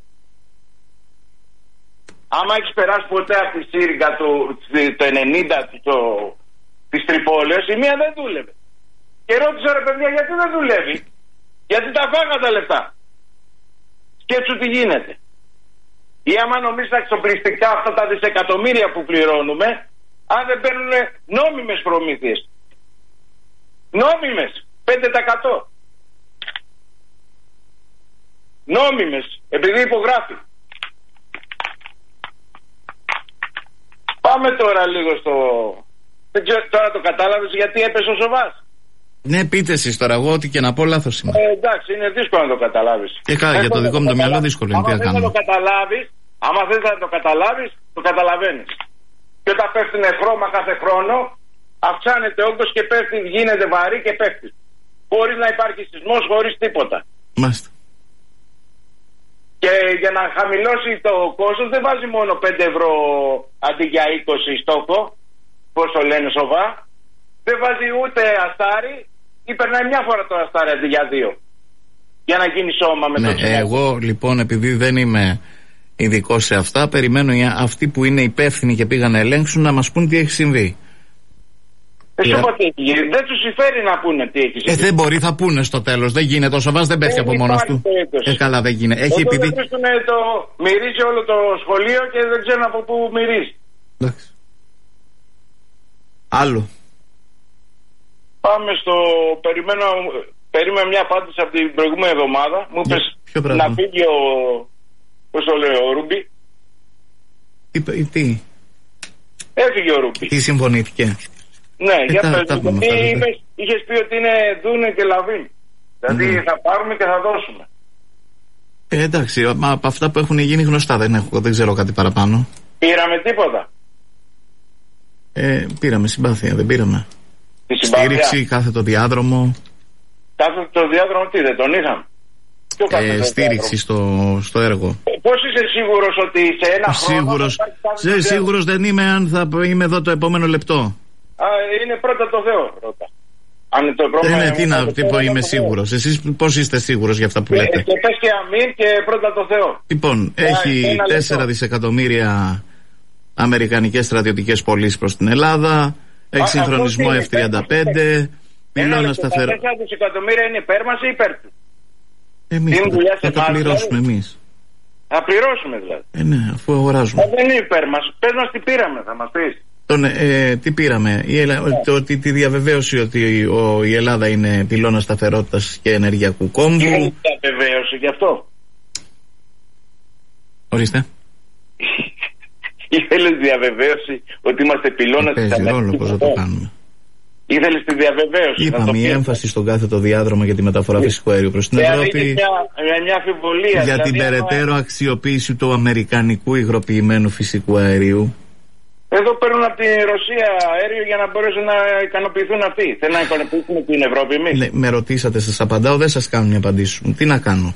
Άμα έχεις περάσει ποτέ από τη σύριγγα του, το ενενήντα το, της Τρυπόλεως, η μία δεν δούλευε. Και ρώτησα, ρε παιδιά, γιατί δεν δουλεύει? Γιατί τα φάγα τα λεφτά. Σκέψου τι γίνεται. Ή άμα νομίζεις εξοπλιστικά αυτά τα δισεκατομμύρια που πληρώνουμε, αν δεν παίρνουν νόμιμες προμήθειες. Νόμιμες, πέντε τοις εκατό. Νόμιμες, επειδή υπογράφει. Πάμε τώρα λίγο στο... Δεν ξέρω, τώρα το κατάλαβες γιατί έπεσε ο Σοβάς? Ναι, πείτε εσείς τώρα, εγώ ό,τι και να πω λάθος είμαι. Ε, εντάξει, είναι δύσκολο να το καταλάβεις. Και καλά, για το δικό μου το μυαλό δύσκολο είναι. Άμα θες να το καταλάβεις, άμα θες να το καταλάβεις, το καταλαβαίνεις. Και όταν πέφτουν χρώμα κάθε χρόνο, αυξάνεται όγκος και πέφτει, γίνεται βαρύ και πέφτει. Χωρίς να υπάρχει σεισμός, χωρίς τίποτα. Μάλιστα. Και για να χαμηλώσει το κόστος δεν βάζει μόνο πέντε ευρώ αντί για είκοσι στόχο, πώς το λένε σοβά. Δεν βάζει ούτε αστάρι ή περνάει μια φορά το αστάρι αντί για δύο. Για να γίνει σώμα με ναι, το τσιγάρο. Εγώ λοιπόν επειδή δεν είμαι ειδικό σε αυτά, περιμένω οι, αυτοί που είναι υπεύθυνοι και πήγαν να ελέγξουν να μας πούν τι έχει συμβεί. Δεν σου πω τι έχει γίνει. Δεν τους συμφέρει να πούνε τι έχει συμβεί. Ε, δεν μπορεί, θα πούνε στο τέλος. Δεν γίνεται. Ο Σοβάς δεν πέφτει από μόνος του. Ε, καλά, δεν γίνεται. Έχει επειδή... επειδή... το... Μυρίζει όλο το σχολείο και δεν ξέρουν από πού μυρίζει. Εντάξει. Άλλο. Πάμε στο... Περιμένω... Περίμενα μια απάντηση από την προηγούμενη εβδομάδα. Μου είπες να φύγει ο... Πώς το λέω, ο Ρούμπι. Τι... τι... Έφυγε ο Ρούμπι. Τι συμφωνήθηκε. Ναι, ε, για τα, πες, τα γιατί είπες, είχες πει ότι είναι Δούνε και Λαβίν. Δηλαδή mm. θα πάρουμε και θα δώσουμε. Ε, εντάξει, μα από αυτά που έχουν γίνει γνωστά δεν έχω, δεν ξέρω κάτι παραπάνω. Πήραμε τίποτα. Ε, πήραμε συμπάθεια, δεν πήραμε. Τη συμπάθεια. Στήριξη, κάθε το διάδρομο. Κάθε το διάδρομο τι, δεν τον είχαμε. Ε, στήριξη στο, στο έργο. Ε, πώς είσαι σίγουρος ότι σε ένα σίγουρος, χρόνο... Σε, σίγουρος δεν είμαι αν θα είμαι εδώ το επόμενο λεπτό. Α, είναι πρώτα το Θεό, πρώτα. Αν είναι το επόμενο... Ε, ναι, τι να τι πω, είμαι σίγουρος. Εσείς πώς είστε σίγουρος για αυτά που λέτε? Ε, και πες και αμήν και πρώτα το Θεό. Λοιπόν, ε, έχει τέσσερα δισεκατομμύρια αμερικανικές στρατιωτικές πωλήσεις προς την Ελλάδα, έχει συγχρονισμό εφ τριάντα πέντε, πυλώνα σταθερό. τέσσερα δισεκατομμύρια είναι υπέρ μας ή υπέρ του? Εμείς θα, θα τα πληρώσουμε εμείς. Θα πληρώσουμε δηλαδή. Ε, ναι, αφού αγοράζουμε. Ε, δεν είναι υπέρ μας. Πες μας τι πήραμε, θα μας πεις. Τον, ε, τι πήραμε, η Ελλά... yeah. το, τη, τη διαβεβαίωση ότι ο, η Ελλάδα είναι πυλώνα σταθερότητας και ενεργειακού κόμβου. Είναι διαβεβαίωση γι' αυτό. Ορίστε. Ήθελες διαβεβαίωση ότι είμαστε πυλώνα της σταθερότητας. Παίζει ρόλο πώς θα το κάνουμε. Ήθελες τη διαβεβαίωση. Είπαμε η έμφαση στον κάθετο διάδρομο για τη μεταφορά φυσικού αερίου προς την Ευρώπη. Είναι μια, μια αμφιβολία. Για δηλαδή, την περαιτέρω άμα... αξιοποίηση του αμερικανικού υγροποιημένου φυσικού αερίου. Εδώ παίρνουν από τη Ρωσία αέριο για να μπορέσουν να ικανοποιηθούν αυτοί. Θέλουν να ικανοποιήσουν την Ευρώπη εμείς. Ναι, με ρωτήσατε, σας απαντάω, δεν σας κάνουν οι απαντήσεις μου. Τι να κάνω.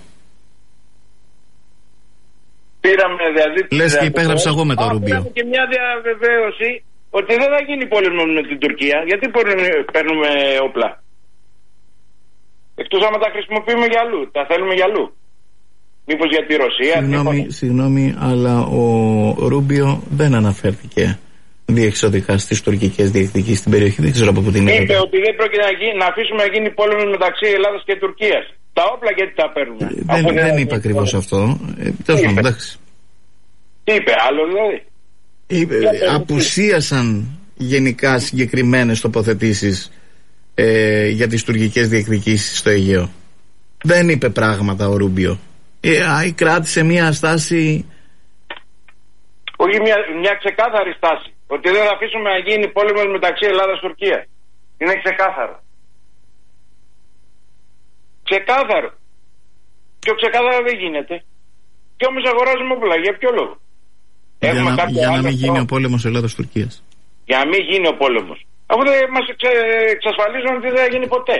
Πήραμε δηλαδή. Λες και υπέγραψα εγώ με το Ρούμπιο. Πήραμε και μια διαβεβαίωση ότι δεν θα γίνει πόλεμο με την Τουρκία. Γιατί παίρνουμε όπλα. Εκτός άμα τα χρησιμοποιούμε για αλλού. Τα θέλουμε για αλλού. Μήπως για τη Ρωσία. Συγγνώμη, μήπως... συγγνώμη, αλλά ο Ρούμπιο δεν αναφέρθηκε διεξοδικά στις τουρκικές διεκδικήσεις στην περιοχή. Δεν ξέρω από πού την είπε. Είπε ότι δεν πρόκειται να, γίνει, να αφήσουμε να γίνει πόλεμο μεταξύ Ελλάδας και Τουρκίας. Τα όπλα γιατί τα παίρνουμε. Ε, δεν δεν είπε ακριβώς αυτό. Ε, Τέλος πάντων, εντάξει. Τι είπε, άλλο δηλαδή. Είπε, απουσίασαν γενικά συγκεκριμένες τοποθετήσεις ε, για τις τουρκικές διεκδικήσεις στο Αιγαίο. Δεν είπε πράγματα ο Ρούμπιο. Ε, κράτησε μια στάση. Όχι, μια, μια ξεκάθαρη στάση. Ότι δεν θα αφήσουμε να γίνει πόλεμος μεταξύ Ελλάδας και Τουρκίας. Είναι ξεκάθαρο. Ξεκάθαρο. Πιο ξεκάθαρα δεν γίνεται. Και όμως αγοράζουμε όπλα. Για ποιο λόγο? Για να, για να μην γίνει ο πόλεμος Ελλάδας-Τουρκίας. Για να μην γίνει ο πόλεμος. Αφού δεν μας εξε, εξασφαλίζουν ότι δεν θα γίνει ποτέ.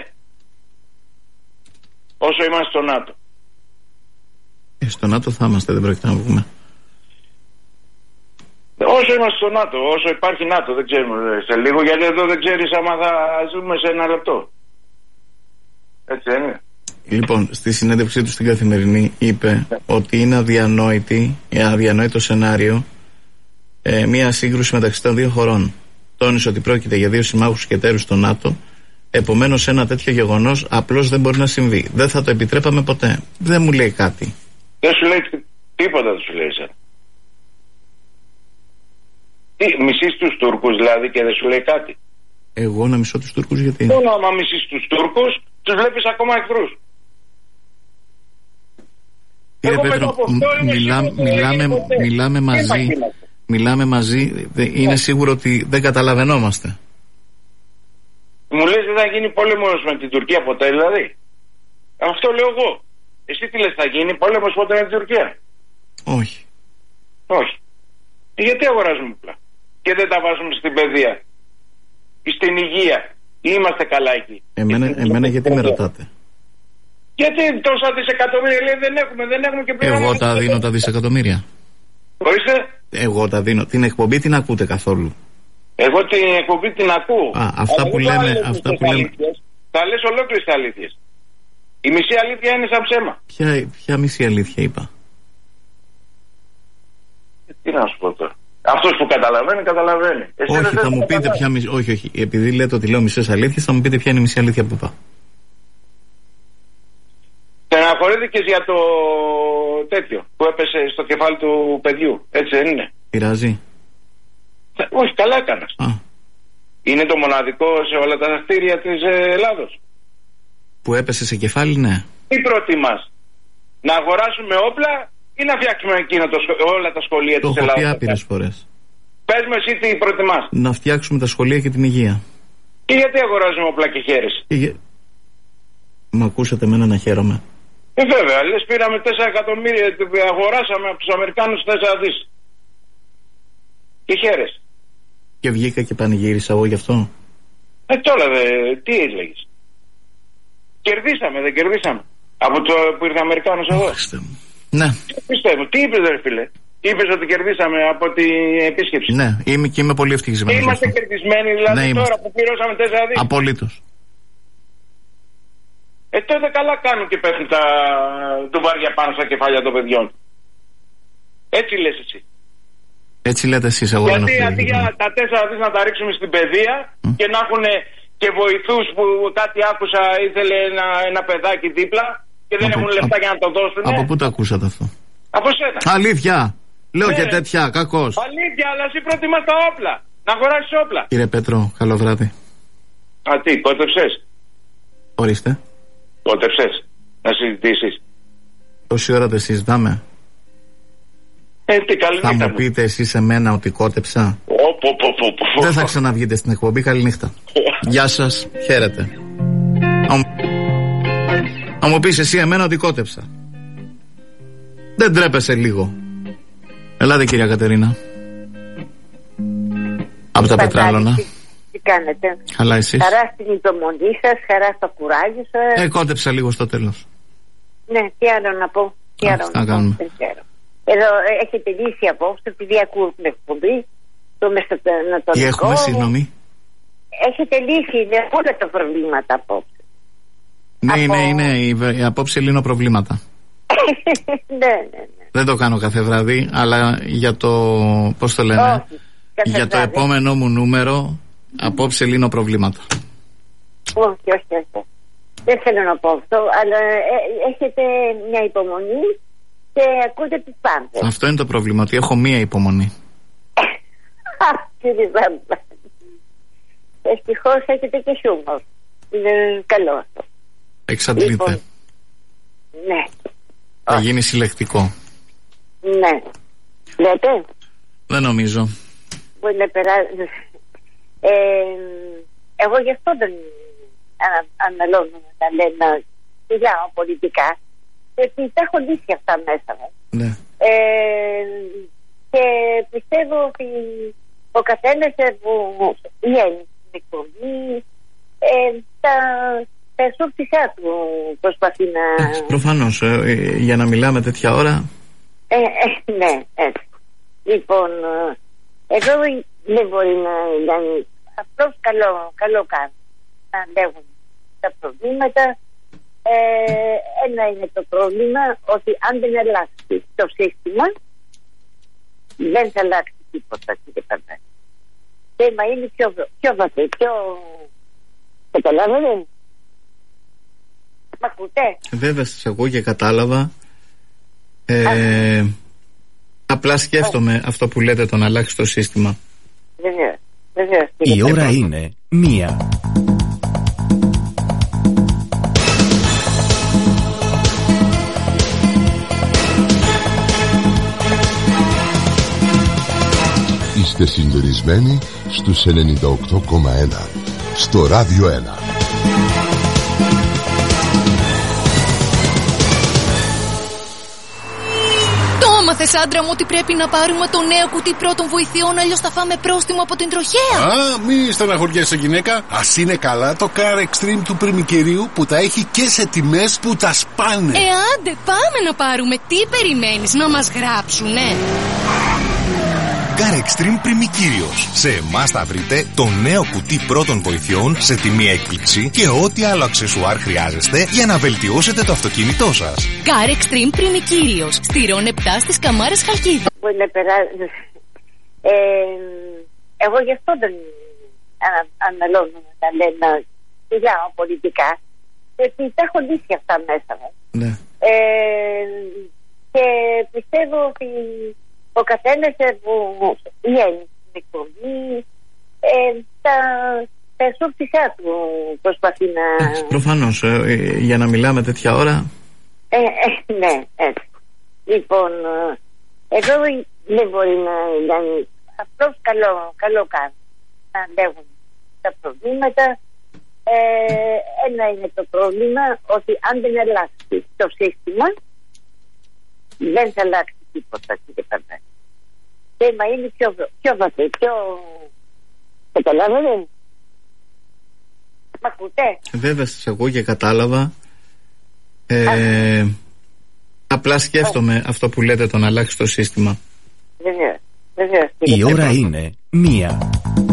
Όσο είμαστε στο ΝΑΤΟ. Ε, στο ΝΑΤΟ θα είμαστε, δεν πρόκειται να βγούμε. Όσο είμαστε στο ΝΑΤΟ, όσο υπάρχει ΝΑΤΟ, δεν ξέρουμε σε λίγο, γιατί εδώ δεν ξέρεις άμα θα ζούμε σε ένα λεπτό. Έτσι δεν είναι? Λοιπόν, στη συνέντευξή του στην Καθημερινή είπε ότι είναι αδιανόητη, αδιανόητο σενάριο ε, μια σύγκρουση μεταξύ των δύο χωρών. Τόνισε ότι πρόκειται για δύο συμμάχους και εταίρους στο ΝΑΤΟ. Επομένως, ένα τέτοιο γεγονός απλώς δεν μπορεί να συμβεί. Δεν θα το επιτρέπαμε ποτέ. Δεν μου λέει κάτι. Δεν σου λέει τίποτα, δεν σου λέει εσένα. Τι, μισείς τους Τούρκους δηλαδή και δεν σου λέει κάτι? Εγώ να μισώ τους Τούρκους γιατί? Μόνο άμα μισείς τους Τούρκους, τους βλέπεις ακόμα εχθρούς. Κύριε Πέτρο, μιλά, μιλάμε, μιλάμε μαζί, μιλάμε μαζί, είναι σίγουρο ότι δεν καταλαβαίνόμαστε. Μου λες δεν θα γίνει πόλεμος με την Τουρκία ποτέ δηλαδή? Αυτό λέω εγώ. Εσύ τι λες, θα γίνει πόλεμος ποτέ με την Τουρκία? Όχι. Όχι. Γιατί αγοράζουμε όπλα και δεν τα βάζουμε στην παιδεία ή στην υγεία? Ή είμαστε καλά εκεί? Εμένα, εμένα γιατί με ρωτάτε? Γιατί τόσα δισεκατομμύρια λέει δεν έχουμε, δεν έχουμε και πλέον. Εγώ τα δίνω τα δισεκατομμύρια. Ορίστε. Εγώ τα δίνω. Την εκπομπή την ακούτε καθόλου? Εγώ την εκπομπή την ακούω. Α, αυτά Αλλά που λέμε, αυτά που λέμε. Θα λες ολόκληρες αλήθειες. Η μισή αλήθεια είναι σαν ψέμα. Ποια, ποια μισή αλήθεια είπα? Τι να σου πω τώρα? Αυτός που καταλαβαίνει, καταλαβαίνει. Εσύ όχι, θα μου πείτε ποια μισή. Όχι, όχι. Επειδή λέτε ότι λέω μισές αλήθειες, θα μου πείτε ποια είναι η μισή αλήθεια που είπα. Στεναχωρήθηκες για το τέτοιο που έπεσε στο κεφάλι του παιδιού. Έτσι δεν είναι? Πειράζει? Όχι, καλά έκανες. Α. Είναι το μοναδικό σε όλα τα κτίρια της Ελλάδος που έπεσε σε κεφάλι, ναι. Τι προτιμάς? Να αγοράσουμε όπλα ή να φτιάξουμε εκείνο το, όλα τα σχολεία το της Ελλάδας? Το έχω πει άπειρες φορές. Πες μου εσύ τι προτιμάς. Να φτιάξουμε τα σχολεία και την υγεία. Και γιατί αγοράζουμε όπλα και χαίρεσαι? Και... Μ' ακούσατε εμένα να χαίρομαι? Ε, βέβαια, λες πήραμε τέσσερα εκατομμύρια, αγοράσαμε από τους Αμερικάνους τέσσερα δις. Και χαίρεσαι. Και βγήκα και πανηγύρισα εγώ γι' αυτό. Ε, τώρα δε, τι έλεγες? Κερδίσαμε, δεν κερδίσαμε? Από το που ήρθε Αμερικάνος εδώ. Ναι. Πιστεύω, τι είπες ρε φίλε? Είπες ότι κερδίσαμε από την επίσκεψη? Ναι, είμαι και είμαι πολύ ευτυχισμένος. Είμαστε κερδισμένοι δηλαδή, ναι, τώρα που πληρώσαμε τέσσερα δις? Απολύτως. Ε, τότε καλά κάνουν και πέφτουν τα ντουβάρια πάνω στα κεφάλια των παιδιών. Έτσι λες εσύ? Έτσι λέτε εσείς, εγώ γιατί δεν αντί για τα τέσσερα δις να τα ρίξουμε στην παιδεία mm. και να έχουν και βοηθούς που κάτι άκουσα ήθελε ένα, ένα παιδάκι δίπλα και δεν από, έχουν λεφτά από, για να το δώσουν. Από πού το ακούσατε αυτό? Από σένα. Αλήθεια. Λέω ναι, και τέτοια, κακός. Αλήθεια, αλλά εσύ προτιμάς τα όπλα. Να αγοράσεις όπλα. Κύριε Πέτρο, καλό βράδυ. Α, τι, κότεψες? Ορίστε. Κότεψες να συζητήσεις? Τόση ώρα δεν συζητάμε? Ε, τι καλή θα νύχτα μου πείτε εσείς σε μένα ότι κότεψα? Ο, πο, πο, πο, πο. Δεν θα ξαναβγείτε στην εκπομπή. Καληνύχτα. Γεια σας, χαίρετε. Θα μου πεις εσύ εμένα ότι κότεψα? Δεν τρέπεσαι λίγο? Ελάτε κυρία Κατερίνα. Από τα Πετράλωνα. Τι κάνετε? Καλά, εσείς? Χαρά στην υπομονή σας, χαρά στο κουράγιο σας. Ε, κότεψα λίγο στο τέλος. Ναι, τι άλλο να πω? Τι άλλο να πω? Δεν ξέρω. Εδώ έχετε λύσει απόψε, επειδή ακούω την εκπομπή, το μεσανατολικό. Τι έχουμε, συγγνώμη? Έχετε λύσει όλα τα προβλήματα απόψε. Ναι, Από... είναι, είναι, η απόψε λύνω προβλήματα. ναι, ναι, ναι. Δεν το κάνω κάθε βράδυ, αλλά για το, πώς το λένε, όχι, για το επόμενο μου νούμερο, απόψε λύνω προβλήματα. Όχι, όχι, όχι. Δεν θέλω να πω αυτό, αλλά ε, έχετε μια υπομονή και ακούτε τις πάντες. Αυτό είναι το πρόβλημα, ότι έχω μία υπομονή. Κύριε Ζάμπα, ευτυχώς έχετε και χιούμορ. Είναι καλό αυτό. Εξαντλείται. Λοιπόν, ναι. Θα γίνει συλλεκτικό. Ναι. Λέτε? Δεν νομίζω. Μπορεί να περάσει. Ε, εγώ γι' αυτό δεν ανα, αναλώνω να τα λένε για πολιτικά. Γιατί τα έχω λύσει αυτά μέσα. Ναι. Ε, και πιστεύω ότι ο καθένας που η Έλληνη στην εκπομπή ε, τα, τα σώπτισά του προσπαθεί να... Προφανώς, ε, για να μιλάμε τέτοια ώρα. Ε, ε, ναι, έτσι. Λοιπόν, εδώ δεν μπορεί να κάνει. Απλώς καλό, καλό κάνει να αντέχουν τα προβλήματα. Ε, ένα είναι το πρόβλημα, ότι αν δεν αλλάξει το σύστημα δεν θα αλλάξει τίποτα, κύριε Παντά. Το θέμα είναι πιο, πιο βαθύ, πιο... Καταλάβατε? Μ' ακούτε? Βέβαια σας ακούω και κατάλαβα. ε, Απλά σκέφτομαι oh. αυτό που λέτε, το να αλλάξει το σύστημα. Βεβαίως, βεβαίως. Η ώρα είναι μία. Είστε συντονισμένοι στους ενενήντα οκτώ κόμμα ένα στο Ράδιο ένα. Έμαθες, άντρα μου, ότι πρέπει να πάρουμε το νέο κουτί πρώτων βοηθειών, αλλιώς θα φάμε πρόστιμο από την τροχέα. Α, μη στεναχωριέσαι, γυναίκα. Ας είναι καλά το Car Extreme του πριμικερίου που τα έχει και σε τιμές που τα σπάνε. Ε, άντε, πάμε να πάρουμε. Τι περιμένεις, να μας γράψουνε? Car Extreme Πριμικύριος. Σε εμάς θα βρείτε το νέο κουτί πρώτων βοηθειών σε τιμή έκπληξη και ό,τι άλλο αξεσουάρ χρειάζεστε για να βελτιώσετε το αυτοκίνητό σας. Car Extreme Πριμικύριος. Στη Ρον επτά στις Καμάρες Χαλκίδα. Ε, εγώ γι' αυτό δεν αναλώνω να τα λένε σιγά πολιτικά. Γιατί τα έχω λύσει αυτά μέσα. Ναι. Ε, και πιστεύω ότι ο καθένας που η Έλληνη στην εκπομπή ε, τα, τα σώπτισά του προσπαθεί να... Προφανώς, ε, για να μιλάμε τέτοια ώρα. Ε, ε, ναι, έτσι. Λοιπόν, εδώ δεν μπορεί να κάνει. Απλώς καλό, καλό κάνει να αντέχουν τα προβλήματα. Ε, ένα είναι το πρόβλημα, ότι αν δεν αλλάξει το σύστημα δεν θα αλλάξει τίποτα, κύριε Παντά. Το θέμα είναι πιο, πιο βαθύ, πιο... Καταλάβατε? Μ' ακούτε? Βέβαια σας ακούω και κατάλαβα. ε, Απλά σκέφτομαι oh. αυτό που λέτε, το να αλλάξει το σύστημα. Βεβαίως, βεβαίως. Η ώρα είναι μία.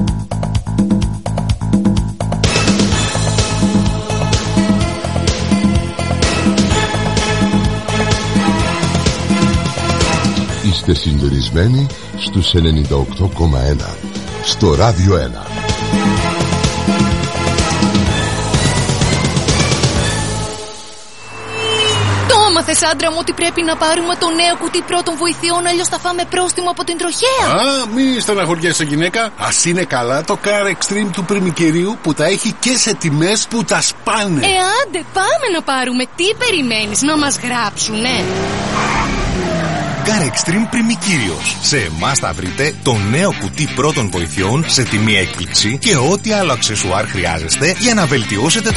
Είστε συντονισμένοι στους ενενήντα οκτώ κόμμα ένα στο Ράδιο ένα. Το έμαθες, άντρα μου, ότι πρέπει να πάρουμε το νέο κουτί πρώτων βοηθειών, αλλιώς θα φάμε πρόστιμο από την τροχέα. Α, μη στεναχωριέσαι, γυναίκα. Ας είναι καλά το Car Extreme του πριμικερίου που τα έχει και σε τιμές που τα σπάνε. Ε, άντε, πάμε να πάρουμε. Τι περιμένεις, να μας γράψουνε? Car Extreme Πριμικύριος. Σε εμάς θα βρείτε το νέο κουτί πρώτων βοηθειών σε τιμή έκπληξη και ό,τι άλλο αξεσουάρ χρειάζεστε για να βελτιώσετε το